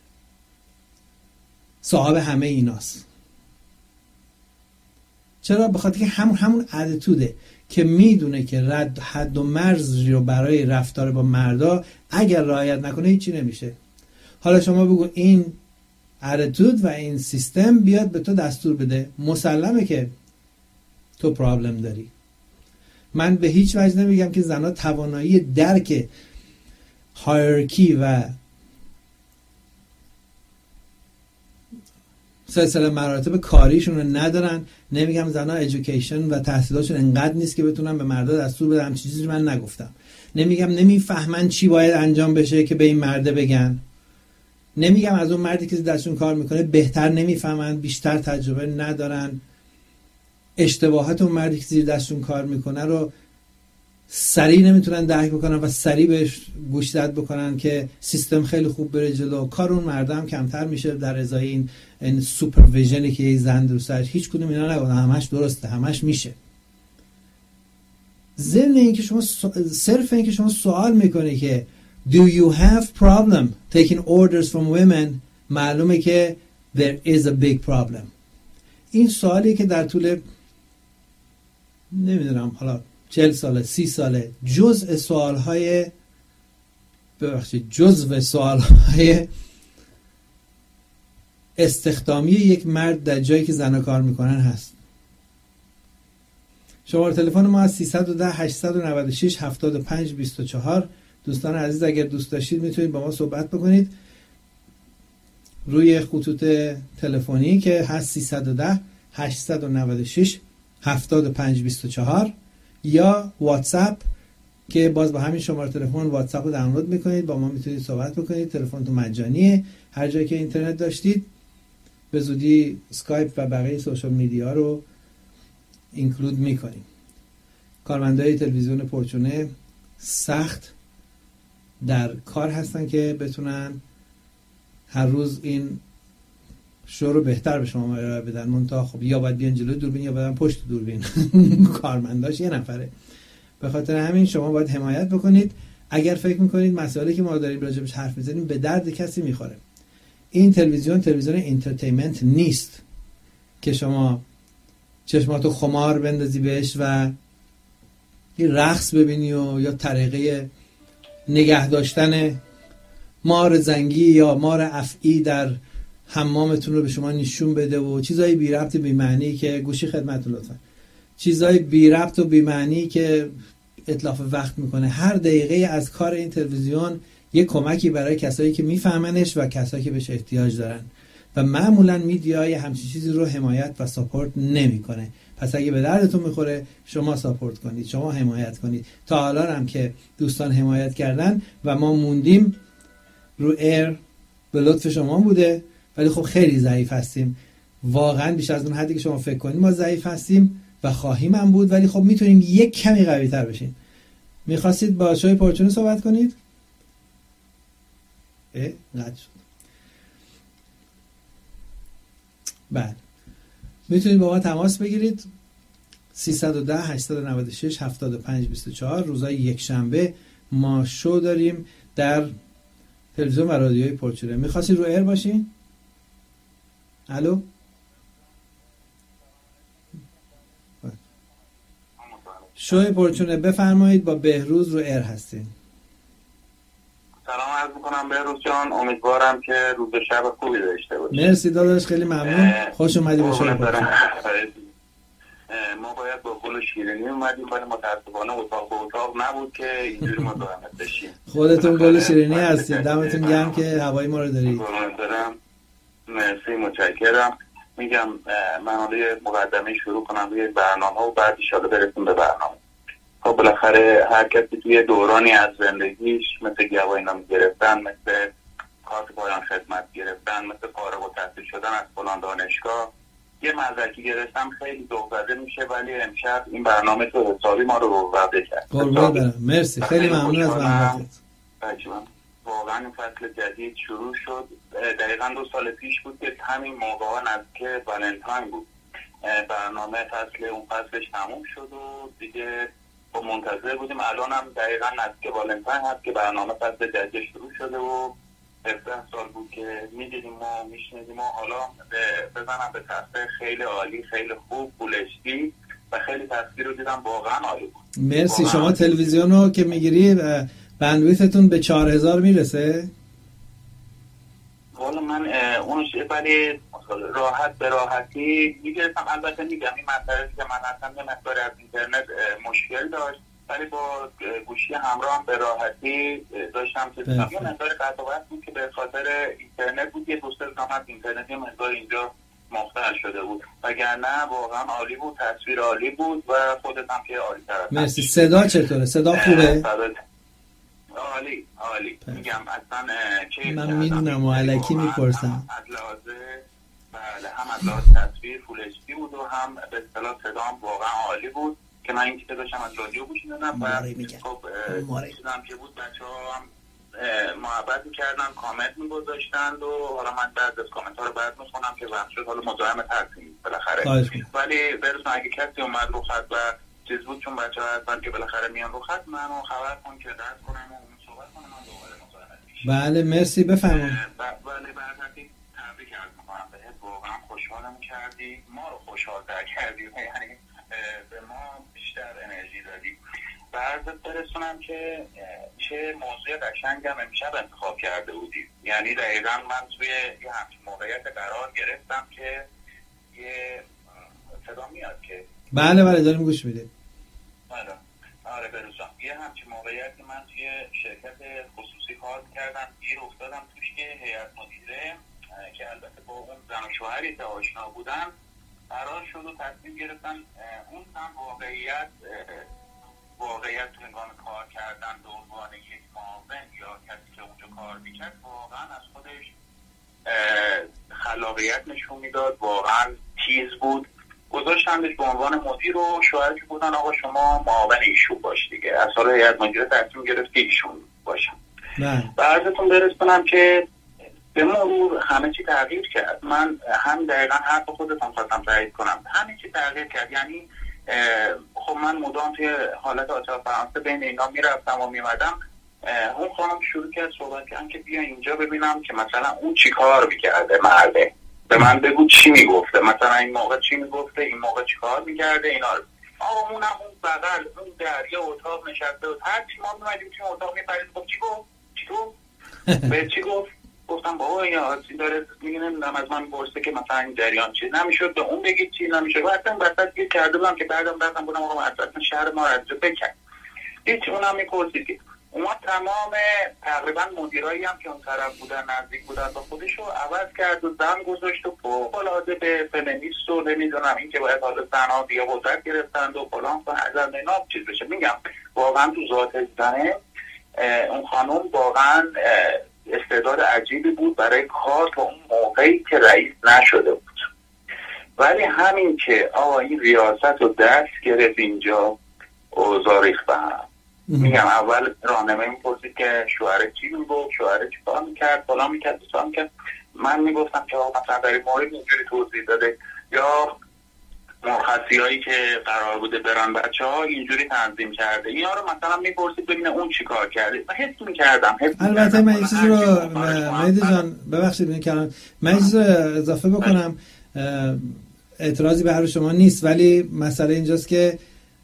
صاحب همه ایناست. چرا؟ بخاطر که همون همون اتیتوده که میدونه که رد حد و مرز رو برای رفتار با مردا اگر رعایت نکنه هیچی نمیشه. حالا شما بگو این اتیتود و این سیستم بیاد به تو دستور بده، مسلمه که تو پرابلم داری. من به هیچ وجه نمیگم که زنها توانایی درک هایرارکی و سلسله مراتب کاریشون رو ندارن، نمیگم زنها ایژوکیشن و تحصیلاتشون انقدر نیست که بتونن به مردا دستور بدن، چیزی من نگفتم. نمیگم نمیفهمن چی باید انجام بشه که به این مرده بگن، نمیگم از اون مردی که دستشون کار میکنه بهتر نمیفهمن، بیشتر تجربه ندارن، اشتباهات اون مردی که زیر دستشون کار میکنه رو سریع نمیتونن درک بکنن و سریع بهش گوش زد بکنن که سیستم خیلی خوب بره جلو. کار اون مرده هم کمتر میشه در ازای این این سوپرویژنی که یه زن دوستش. هیچ کدوم اینا نگفتن همش درسته، همش میشه. ضمن این که شما صرف این که شما سوال میکنی که do you have problem taking orders from women، معلومه که there is a big problem. این سوالی که در طول نمیدونم حالا چهل ساله سی ساله جزء سوالهای ببخشید جزء سوالهای استخدامی یک مرد در جایی که زنها کار میکنن هست. شماره تلفن ما از سیصد و ده هشتصد و نود و شش هفتاد و پنج بیست و چهار. دوستان عزیز اگر دوست داشتید میتونید با ما صحبت بکنید روی خطوط تلفنی که هست سیصد و ده هشتصد و نود و شش هفتاد و پنج بیست و چهار یا واتساپ که باز با همین شماره تلفن واتساپ رو دانلود میکنید، با ما میتونید صحبت بکنید. تلفن تو مجانیه، هر جایی که اینترنت داشتید. به زودی اسکایپ و بقیه سوشال میدیا رو اینکلود میکنیم. کارمندای تلویزیون پرچونه سخت در کار هستن که بتونن هر روز این شو رو بهتر به شما ارائه بدن. منتها خب یا باید بیان جلوی دوربین یا باید پشت دوربین. کارمنداش یه نفره. به خاطر همین شما باید حمایت بکنید. اگر فکر میکنید مسائلی که ما داریم راجبش حرف میزنیم به درد کسی میخوره، این تلویزیون تلویزیون انترتینمنت نیست که شما چشماتو خمار بندازی بهش و یه رقص ببینی و یا طریقه نگه داشتن مار زنگی یا مار افعی در حمامتون رو به شما نشون بده و چیزای بی ربط بی معنی که گوشی خدمتتون لطفا چیزای بی ربط و بی معنی که اتلاف وقت میکنه. هر دقیقه از کار این تلویزیون یه کمکی برای کسایی که میفهمنش و کسایی که بهش احتیاج دارن و معمولا میدیای همچین چیزی رو حمایت و ساپورت نمیکنه. پس اگه به دردتون میخوره شما ساپورت کنید، شما حمایت کنید. تا حالا هم که دوستان حمایت کردن و ما موندیم رو ایر به لطف شما بوده، ولی خب خیلی ضعیف هستیم، واقعا بیش از اون حدی که شما فکر کنید ما ضعیف هستیم و خواهیم هم بود، ولی خب میتونیم یک کمی قوی تر بشیم. میخواستید با شوی پرچونه صحبت کنید؟ اه قطع شد. بله میتونید با ما تماس بگیرید سیصد و ده هشتصد و نود و شش هفتاد و پنج بیست و چهار. روزای یک شنبه ما شو داریم در تلویزیون و رادیوی پرچونه. میخواستید رو ایر باشین؟ الو شوی پرچونه بفرمایید، با بهروز رو ایر هستین. سلام عرض میکنم بهروز جان، امیدوارم که روز شب خوبی داشته باشید. مرسی داداش، خیلی ممنون، خوش اومدی به شوی پرچونه. ما باید با گل شیرینی اومدیم ولی متاسفانه اتاق به اتاق نبود که اینجوری مزاحمت بشیم. خودتون گل شیرینی هستید، دمتون گرم که هوای ما رو دارید. مرسی، متشکرم. میگم من حالا مقدمه شروع کنم روی برنامه و بعد ان شاءالله برسیم به برنامه. خب بالاخره هر کسی توی دورانی از زندگیش مثل گواهینامه گرفتن، مثل کارت پایان خدمت گرفتن، مثل فارغ التحصیل شدن از فلان دانشگاه، یه مدرکی گرفتم خیلی ذوق‌زده میشه، ولی امشب این برنامه تو حسابی ما رو روزنده کرد. قربان برم، مرسی، خیلی ممنون از محبتت. واقعا این فصل جدید شروع شد. دقیقا دو سال پیش بود که همین موقع ها نزدیک والنتاین بود. برنامه فصل اون فصلش تموم شد و دیگه با منتظر بودیم. الان هم دقیقا نزدیک والنتاین هست که برنامه فصل جدید شروع شده و هفده سال بود که میدیدیم و میشنیدیم و حالا بزنم به تصویر خیلی عالی، خیلی خوب، پولشتی و خیلی تصویر رو دیدم واقعا عالی بود. مرسی. شما تلویزیون رو که میگیری بندویتتون به چهار هزار میرسه؟ والا من اونو ولی راحت به راحتی میگرفتم. البته میگم این مسئله که من اصلا یه مقداری از اینترنت مشکل داشت ولی با گوشی همراه هم به راحتی داشتم که یه مقدار قطعات بود که به خاطر اینترنت بود. یه دوست دارم از اینترنت یه مقدار اینجا مختل شده بود، وگرنه واقعا عالی بود، تصویر عالی بود و خودت هم که عالی تر. مرسی. صدا چطوره؟ صدا خوبه؟ عالی عالی. میگم اصلا من میدونم و علکی میپرسم. از لحاظه بله هم از لحاظ تصویر فول اچ دی بود و هم به اصطلاح صدا هم واقعا عالی بود که من این چیزا داشتم از رادیو گوش میدادم و خب چیزام که بود بچه‌ها هم محبت می‌کردن، کامنت می‌گذاشتن و حالا من بعد از کامنت‌ها رو بعد می‌خونم که وقت شد حالا مزاحمت هستیم بالاخره. ولی برسون اگه کسی اومد رو خط و چیز بود چون بچه‌ها هستن که بالاخره میان رو خط منو خبر کن که درس کنم و اون صحبت کنم من دوباره مزاحمت میشم. بله مرسی بفرمایید. بله بعد از این تبریک عرض می‌کنم بهت، واقعا خوشحالم کردی، ما رو خوشحال‌تر کردی، یعنی به ما بیشتر انرژی دادی. بعد برسونم که چه موضوع قشنگم امشب انتخاب کرده بودی. یعنی دقیقاً من توی یه همچین موقعیت قرار گرفتم که یه صدا میاد که بله بله داریم گوش میدیم. بله آره برسان یه همچین موقعیتی من توی شرکت خصوصی کار کردم، گیر افتادم توش که هیئت مدیره که البته با اون زن و شوهری که آشنا بودن قرار شد و تصمیم گرفتن اون هم واقعیت واقعیت تو هنگام کار کردن به عنوان یک معاون یا کسی که اونجا کار میکرد واقعا از خودش خلاقیت نشون میداد، واقعا تیز بود. گذاشتندش به عنوان مدیر و شوهرش بودن آقا شما معاون ایشون باش دیگه، از حالا هیئت مدیره تصمیم گرفت که ایشون باشم. و عرضتون برسونم که به مرور همه چی تغییر کرد. من هم دقیقا حرف خودتون خواستم تایید کنم، همه چی تغییر کرد. یعنی خب من مدام توی حالت آتش فرانسه بین اینا میرفتم و میمدم، اون خانم شروع کرد صحبت کردن که بیا اینجا ببینم که مثلا اون چی کار میکرده، مرده به من بگو چی میگفته، مثلا این موقع چی میگفته، این موقع چی کار میکرده اینا. آقا اونم اون بغل اون دریا اتاق نشسته و هر چی ما میمدیم توی اتاق میپرید گفت چی گفت چی گفت به چی گفت. گفتم بابا این آسی داره میگه نمیدونم از من پرسه که مثلا این جریان چی نمیشد به اون بگید چی نمیشد. و اصلا وسط گیر کرده بودم که بعدم رفتم بودم آقا اصلا شهر ما رو از جو بکن هیچ. اونم میپرسید اونا تمام تقریبا مدیرایی هم که اون طرف بودن نزدیک بودن با خودش رو عوض کرد و زن گذاشت و فوق‌العاده به فمینیست و نمیدونم این که باید حالا زنها بیا قدرت گرفتند و فلان و از اینا چیز بشه. میگم واقعا تو ذات زنه اون خانم واقعا استعداد عجیبی بود برای کار تا اون موقعی که رئیس نشده بود. ولی همین که آقا این ریاست رو دست گرفت اینجا اوضاع ریخت به هم. میگم اول راهنمایی میپرسید که شوهر چی میگفت، شوهر چی کار میکرد، فلان میکرد بسان میکرد. من میگفتم که آقا مثلا در این مورد اینجوری توضیح داده یا مرخصی هایی که قرار بوده برن بچه ها اینجوری تنظیم کرده. اینا رو مثلا میپرسید ببینه اون چی کار کرده. من حس میکردم البته من این چیز رو مهدی جان ببخشید میکردم من این چیز رو اضافه بکنم، اعتراضی به حرف شما نیست، ولی مسئله اینجاست که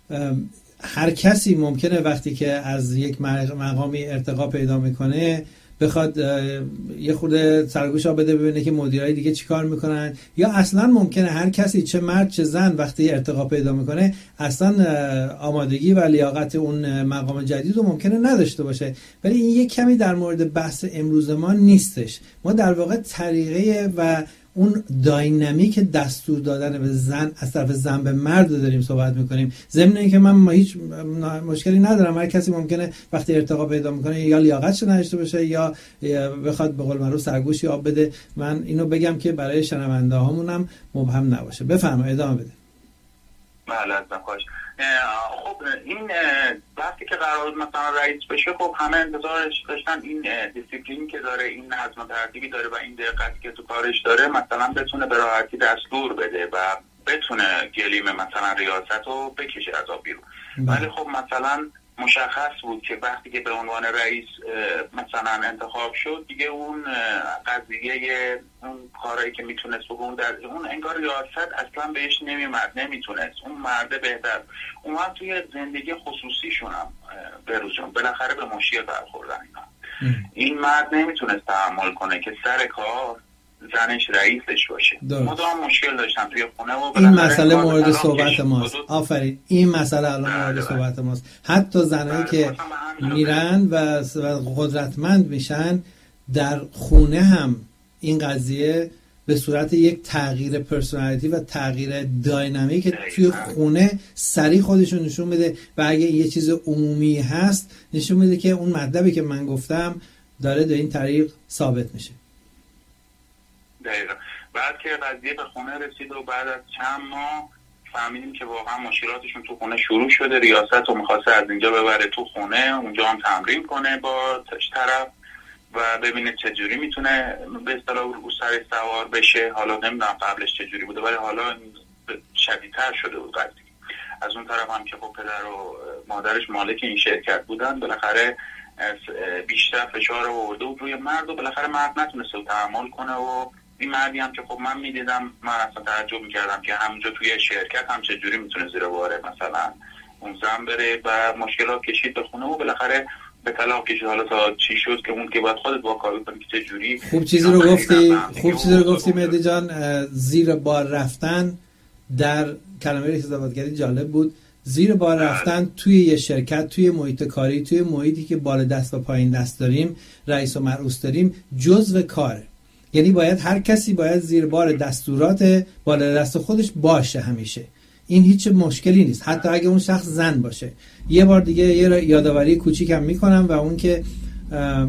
هر کسی ممکنه وقتی که از یک مقامی ارتقا پیدا میکنه بخواد یه خورده سرگوش ها بده ببینه که مدیرای دیگه چی کار میکنن، یا اصلا ممکنه هر کسی چه مرد چه زن وقتی ارتقا پیدا میکنه اصلا آمادگی و لیاقت اون مقام جدید رو ممکنه نداشته باشه. ولی این یک کمی در مورد بحث امروز ما نیستش. ما در واقع طریقه و اون داینامیک دستور دادن به زن از طرف زن به مرد داریم صحبت میکنیم. ضمن اینکه من ما هیچ مشکلی ندارم، هر کسی ممکنه وقتی ارتقا پیدا میکنه یا لیاقتش نداشته باشه یا بخواد به قول معروف سرگوشی آب بده. من اینو بگم که برای شنونده هامونم مبهم نباشه. بفرمایید ادامه بده. بله ازم خواهش. خب این وقتی که قرار مثلا رئیس بشه خب همه انتظارش داشتن این دیسیپلینی که داره، این نظم و ترتیبی داره و این دقتی که تو کارش داره مثلا بتونه به راحتی دستور بده و بتونه گلیم مثلا ریاست رو بکشه از آب بیرون. ولی خب مثلا مشخص بود که وقتی که به عنوان رئیس مثلا انتخاب شد دیگه اون قضیه اون کارهایی که میتونست بگون در اون انگار ریاست اصلا بهش نمیمد، نمیتونست. اون مرده بهتر اومد توی زندگی خصوصیشون هم بروزون بالاخره به مشکل برخوردن اینا. این مرد نمیتونست تحمل کنه که سر کار زنش رئیسش باشه. مدام مشکل داشتم توی خونه و این مسئله مورد صحبت ماست. آفرین این مسئله الان مورد صحبت ماست. حتی زنایی که میرن و قدرتمند میشن در خونه هم این قضیه به صورت یک تغییر پرسونالیتی و تغییر داینامیک توی خونه سریع خودشون نشون بده و اگه یه چیز عمومی هست نشون بده که اون مطلبی که من گفتم داره در این طریق ثابت میشه. دقیقا. بعد که قضیه به خونه رسید و بعد از چند ماه فهمیدیم که واقعا مشکلاتشون تو خونه شروع شده. ریاست رو میخواسته از اینجا ببره تو خونه، اونجا هم تمرین کنه با طرف و ببینه چجوری میتونه به اصطلاح رو سر سوار بشه. حالا نمیدونم قبلش چجوری بوده ولی حالا شدیدتر شده بود قضیه. از اون طرف هم که خب پدر و مادرش مالک این شرکت بودن بالاخره بیشتر فشار رو آورده بود روی مرد و بالاخره مرد نتونسته تحمل کنه و این مردی هم که خب من میدیدم من اصلا تعجب میکردم که همونجا توی شرکت هم چجوری میتونه زیر باره مثلا اون زن بره و مشکلات کشید به خونه و بالاخره به طلاق کشید. حالا تا چی شد که اون که باید خودت با کاری کنی که چجوری. خوب چیزی رو گفتی خوب چیزی رو گفتی مهدی جان. زیر بار رفتن در کلمه حسابداری کردی جالب بود، زیر بار رفتن توی یه شرکت، توی محیط کاری، توی محیطی که بالا دست و پایین دست داریم، رئیس و مرئوس داریم، جزء کاره. یعنی باید هر کسی باید زیر بار دستورات بالا دست خودش باشه همیشه. این هیچ مشکلی نیست، حتی اگه اون شخص زن باشه. یه بار دیگه یه یادآوری کوچیکم میکنم و اون که اه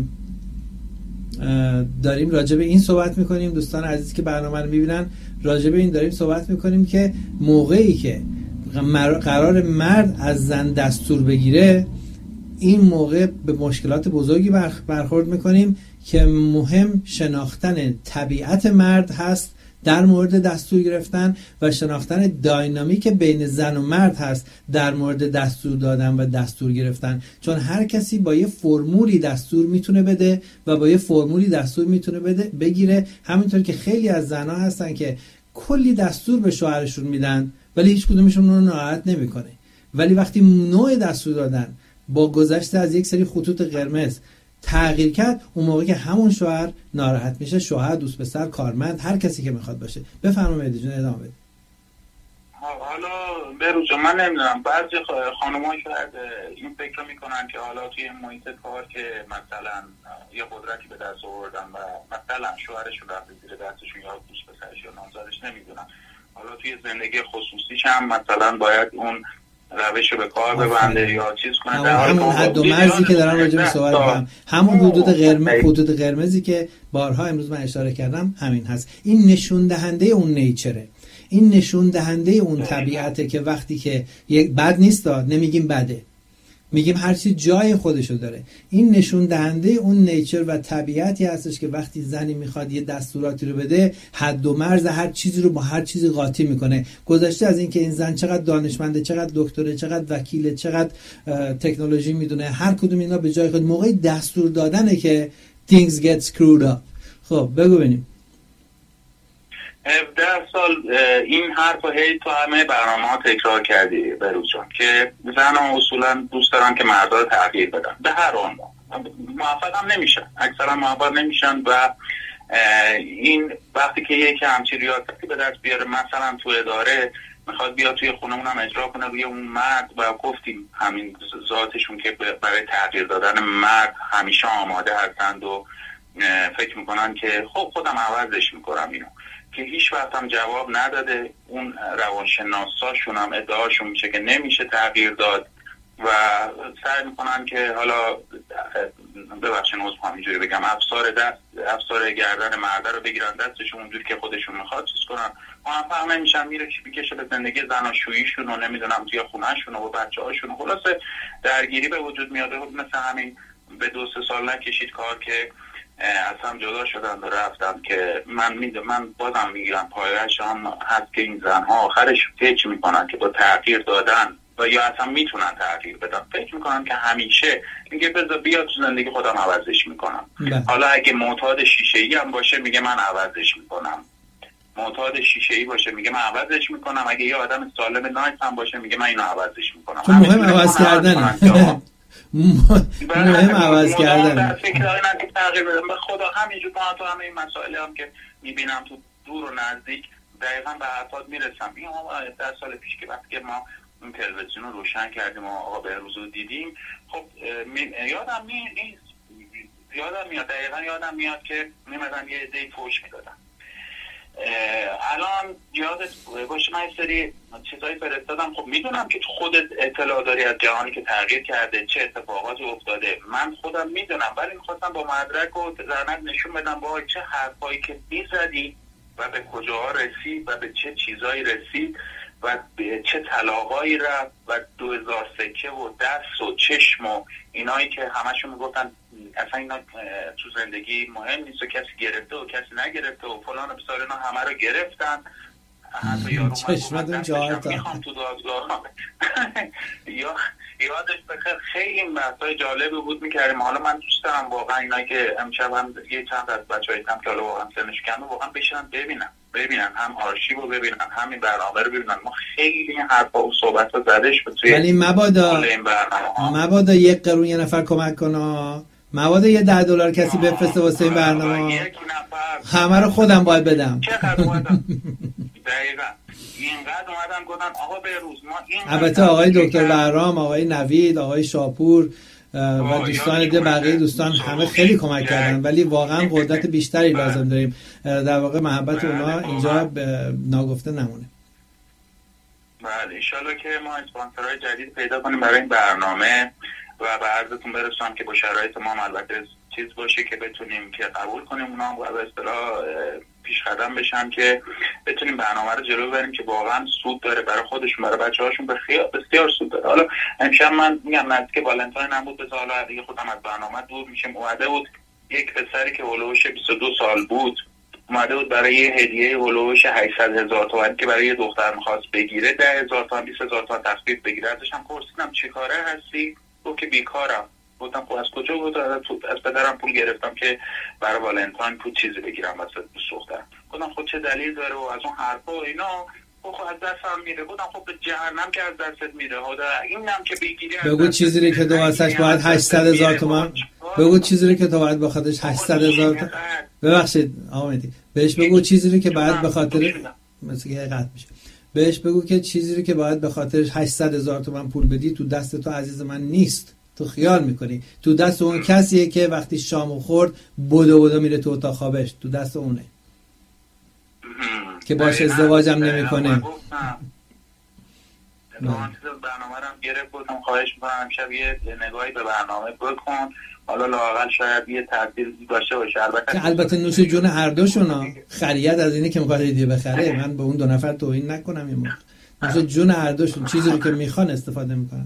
اه داریم راجع به این صحبت میکنیم، دوستان عزیزی که برنامه رو میبینن راجع به این داریم صحبت میکنیم که موقعی که قرار مرد از زن دستور بگیره، این موقع به مشکلات بزرگی برخورد میکنیم که مهم شناختن طبیعت مرد هست در مورد دستور گرفتن و شناختن داینامیک بین زن و مرد هست در مورد دستور دادن و دستور گرفتن. چون هر کسی با یه فرمولی دستور میتونه بده و با یه فرمولی دستور میتونه بده بگیره. همینطور که خیلی از زنها هستن که کلی دستور به شوهرشون میدن ولی هیچ کدومشون اون رو ناراحت نمیکنه. ولی وقتی نوع دستور دادن با گذشته از یک سری خطوط قرمز تغییر کرد، اون موقع که همون شوهر ناراحت میشه، شوهر، دوست پسر، کارمند، هر کسی که میخواد باشه. بفرمایید جون ادامه بدید. حالا بروز من نمیدونم، بعضی خانم‌ها شاید این فکر میکنن که حالا توی محیط کار که مثلا یه قدرتی به دست آوردن و مثلا شوهرشون رفته زیر دستشون یا دوست پسرش یا نامزدش، نمیدونم حالا توی زندگی خصوصیش هم مثلا باید اون روش رو به کار ببنده یا چیز کنه. همون حد و مرزی که دارم راجع به صحبت می‌کنم، همون حدود قرمز حدود قرمزی که بارها امروز من اشاره کردم همین هست. این نشون دهنده اون نیچره، این نشون دهنده اون طبیعته که وقتی که یک بد نیست، نمیگیم بده، میگیم هر چی جای خودشو داره. این نشون دهنده اون نیچر و طبیعتی هستش که وقتی زنی میخواد یه دستوراتی رو بده، حد و مرز هر چیزی رو با هر چیزی قاطی میکنه. گذشته از این که این زن چقدر دانشمنده، چقدر دکتره، چقدر وکیله، چقدر تکنولوژی میدونه، هر کدوم اینا به جای خود، موقع دستور دادنه که things get screwed up. خب بگو ببینیم. هفده سال این حرف رو هی تو همه برنامه ها تکرار کردی بروز جان که زن ها اصولا دوست دارن که مردا رو تغییر بدن به هر عنوان. موفق هم نمیشن، اکثرا موفق نمیشن و این وقتی که یکی همچین ریاضتی به دست بیاره، مثلا تو اداره میخواد بیاد توی خونه اونم اجرا کنه روی اون مرد، و گفتیم همین ذاتشون که برای تغییر دادن مرد همیشه آماده هستند و فکر میکنن که خب خودم عوضش میکنم اینو، که هیچ وقت هم جواب نداده. اون روانشناساشون هم ادعاشون میشه که نمیشه تغییر داد و سعی میکنن که حالا ببخشید عذر میخوام اینجوری بگم، افسار دست افسار گردن مرد رو بگیرن دستشون اونجوری که خودشون میخواد چیز کنن. موفق نمیشن، میره میکشه به زندگی زناشوییشون و نمیدونم توی خونهشون و بچه‌هاشون. خلاصه درگیری به وجود میاد. مثل همین به دو سه سال نکشید کار که از هم جدا شدن و رفتم که من میدونم، من بازم میگیرم پایه‌اش هم هست که این زنها آخرش فکر میکنن که با تغییر دادن و یا اصلا میتونن تغییر بدن، فکر میکنن که همیشه میگه بذار بیا تو زندگی خودم عوضش میکنم. ده. حالا اگه معتاد شیشه‌ای هم باشه میگه من عوضش میکنم، معتاد شیشه‌ای باشه میگه من عوضش میکنم، اگه یه آدم سالم نایس هم باشه میگه من اینو عوضش میکنم. خب مهم عوض کردنه. مهم عوض کردن. فکر نکنم که تغییر بدم. به خدا همینجور ما تو همه این مسائل هم که میبینم تو دور و نزدیک دقیقاً به حرفات میرسم. این ده سال پیش که وقتی ما این تلویزیون رو روشن کردیم و آقا بهروز رو دیدیم، خب یادم نیست یادم میاد دقیقاً یادم میاد که میمدن یه عده‌ای فوش میدادن. الان یادت باشه من یه سری چیزایی فرستادم. خب میدونم که خودت اطلاع داری از جهانی که تغییر کرده، چه اتفاقاتی افتاده، من خودم میدونم، ولی میخواستم با مدرک و زحمت نشون بدم با چه حرفایی که میزدی و به کجاها رسید و به چه چیزایی رسید و به چه طلاقایی رفت و دو هزار سکه و دست و چشم و اینایی که همشون میگفتن اصلا اینا تو زندگی مهم نیست و کسی گرفته و کسی نگرفته و فلان و بسار، اینا همه رو گرفتن. حتی یارو چشمتون جاهتا میخوام تو دادگاه یا یادش بخیر خیلی این بحثای جالبی بود میکردیم. حالا من دوست دارم واقعا اینا که امشب هم یه چند از بچه‌های هم که حالا واقعا سنش کمه واقعا بشینن ببینن ببینن هم آرشیو رو ببینن، همین برنامه رو ببینن. ما خیلی این حرفا و صحبت ها زده شد توی ولی مبادا مبادا یک قرون یه نفر کمک کنه، مبادا یه ده دلار کسی بفرسته واسه این برنامه، همه رو خودم باید بدم. چقدر باید دقیقا اینقدر اومدن گفتن آقا بهروز ما این البته آقای دکتر بهرام، آقای نوید، آقای شاپور و دوستان دیگه، بقیه دوستان همه خیلی کمک کردن، ولی واقعا قدرت بیشتری لازم داریم. در واقع محبت اونا اینجا ناگفته نمونه. بله انشالله که ما اسپانسرهای جدید پیدا کنیم برای این برنامه و به عرضتون برسونم که با شرایط ما البته چیز باشه که بتونیم که قبول کنیم اونا و به اصطلاح پیش قدم بشن که بتونیم برنامه رو جلو ببریم که واقعا سود داره برای خودشون، برای بچه‌هاشون، بسیار سود داره. حالا امشب من میگم نزدیک والنتاین هم بود، به حالا دیگه خودم از برنامه دور میشم. اومده بود یک پسری که هولوش بیست و دو سال بود، اومده بود برای یه هدیه هولوش هشتصد هزار تومان که برای یه دختر می‌خواست بگیره، ده هزار تومان بیست هزار تومان تخفیف بگیره. ازش هم پرسیدم چیکاره هستی؟ گفت که بیکارم. گفتم خب از کجا بود؟ از پدرم پول گرفتم که برای والنتاین پول چیزی بگیرم واسه دخترم. گفتم خب چه دلیل داره و از اون حرفا و اینا. خب از دستم میره. گفتم خب به جهنم که از دستت میره. خدا اینم که بگیری. بگو چیزی رو که تو واسش باید هشتصد هزار تومان. بگو چیزی رو که تو باید بخاطرش هشتصد هزار تومان. ببخشید آقا مهدی. بهش بگو چیزی رو که باید بخاطر مثل که قطع میشه. بهش بگو که چیزی رو که باید بخاطرش هشتصد هزار تومان پول بدی تو دست تو عزیز من نیست. تو خیال میکنی تو دست اون کسیه که وقتی شامو خورد بودو بودو میره تو اتاق خوابش، تو دست اونه که باش ازدواجم نمیکنه. برنامه رو گرفت، گفتم خواهش میکنم امشب یه نگاهی به برنامه بکن، حالا لااقل شاید یه تاثیر داشته باشه. البته البته نوش جون هر دوشونا، خریت از اینه که میخواد هدیه بخره. من به اون دو نفر توهین نکنم، یه موقع نوش جون هر دوشون، چیزی رو که میخوان استفاده میکنن.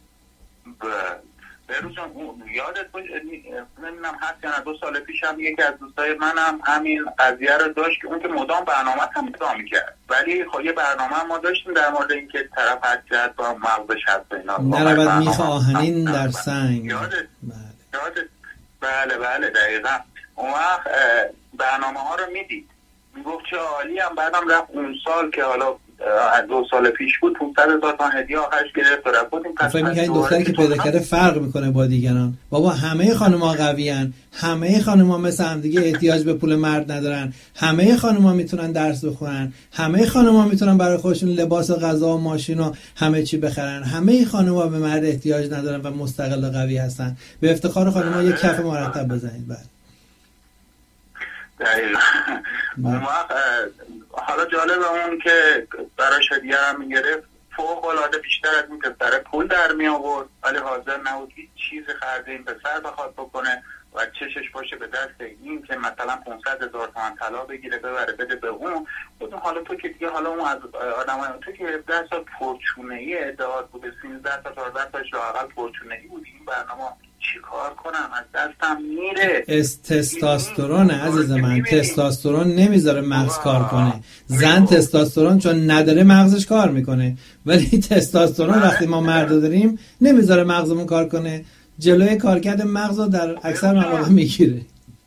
بهروز جان یادت باشه نمیدونم هست یا نه، دو سال پیش هم یکی از دوستای منم همین قضیه رو داشت که اون که مدام برنامه هم ادامه میکرد، ولی خب یه برنامه ما داشتیم در مورد اینکه طرف حسیت با مغزش هست اینا نرود میخ آهنین در سنگ. یادت یادت بله بله دقیقا. اون وقت برنامه ها رو میدید میگفت چه عالی، هم بعدم رفت اون سال که حالا دو سال پیش بود پانصد هزار تومان هدیه آخرش گرفت و رفت. بودیم فکر می‌کنی دختری که پیدا کرده فرق میکنه با دیگران؟ بابا همه خانم‌ها قویان، همه خانم‌ها مثل هم دیگه احتیاج به پول مرد ندارن، همه خانم‌ها میتونن درس بخونن، همه خانم‌ها میتونن برای خودشون لباس و غذا و ماشین و همه چی بخرن، همه خانم‌ها به مرد احتیاج ندارن و مستقل و قوی هستن. به افتخار خانم‌ها یک کف مرتب بزنید. بعد دقیقاً. اون وقت حالا جالب اون که براش هدیه هم میگرفت فوق العاده بیشتر از این پسر پول در می آورد، ولی حاضر نبود هیچ چیز خرج این پسر بخواد بکنه و چشش باشه به دست این که مثلا پانصد هزار تومان طلا بگیره ببره بده به اون. بودم حالا تو که دیگه حالا اون از آدمای تو که هفده سال پرچونه‌ای ادعات بود، سیزده تا چهارده سالش لااقل پرچونه‌ای بود، این برنامه چی کار کنم از دستم میره. تستوسترون عزیز من، تستوسترون نمیذاره مغز کار کنه. زن تستوسترون چون نداره مغزش کار میکنه، ولی تستوسترون وقتی ما مرد داریم نمیذاره مغزمون کار کنه، جلوی کارکرد مغز رو در اکثر مواقع میگیره.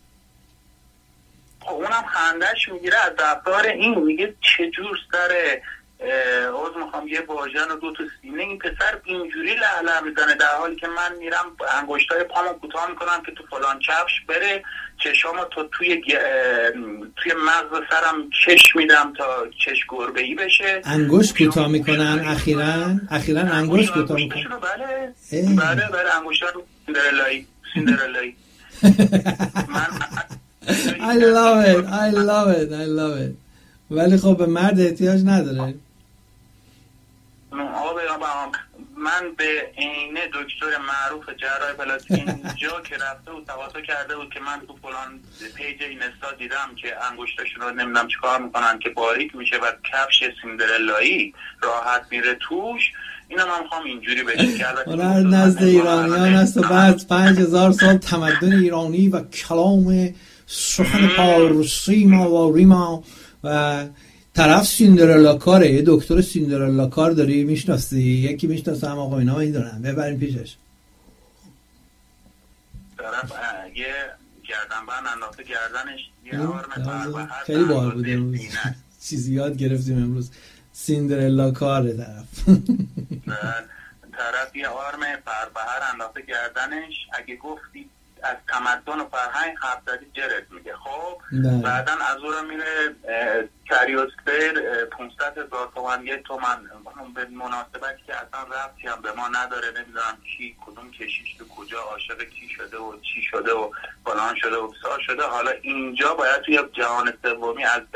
اونم خندش میگیره از رفتار این، میگه چجور سره عوض میخوام یه واژن و دو تا سینه این پسر اینجوری لعله میزنه، در حالی که من میرم انگشتای پامو کوتاه میکنم که تو فلان کفش بره، چشامو تو توی گ... توی مغز سرم چش میدم تا چش گربه‌ای بشه. انگشت کوتاه میکنن اخیراً اخیراً انگشت کوتاه میکنن. بله بله بله انگشتا رو سیندرلایی سیندرلایی من I love it I love it I love it. ولی خب به مرد احتیاج نداره. من به عینه دکتر معروف جراح پلاستیک اینجا که رفته بود تواصل کرده بود که من تو فلان پیج اینستا دیدم که انگشتاشون رو نمیدونم چیکار میکنن که باریک میشه و کفش سیندرلایی راحت میره توش. اینا من میخوام اینجوری بشه که البته نزد ایرانیان است و بعد پنج هزار سال تمدن ایرانی و کلام سخن پارسی ما و ریما و طرف سیندرلا کاره. یه دکتر سیندرلا کار داری میشناسی؟ یکی میشناسم آقا اینا میدونن، ببرین پیشش. طرف یه گردنبند انداخته گردنش یه آرم خیلی باحال بوده امروز. چیزی یاد گرفتیم امروز. سیندرلا کاره طرف. طرف یه آرم فربهر انداخته گردنش، اگه گفتی از تمدن و فرهنگ حرف زدی جرت میگه. خب بعدا از اون رو میره کریوسفر پانصد هزار تومن یه تومن به مناسبتی که اصلا ربطی هم به ما نداره، نمیدونم کی کدوم کشیش تو کجا عاشق کی شده و چی شده و فلان شده و بسار شده. حالا اینجا باید توی جهان سومی از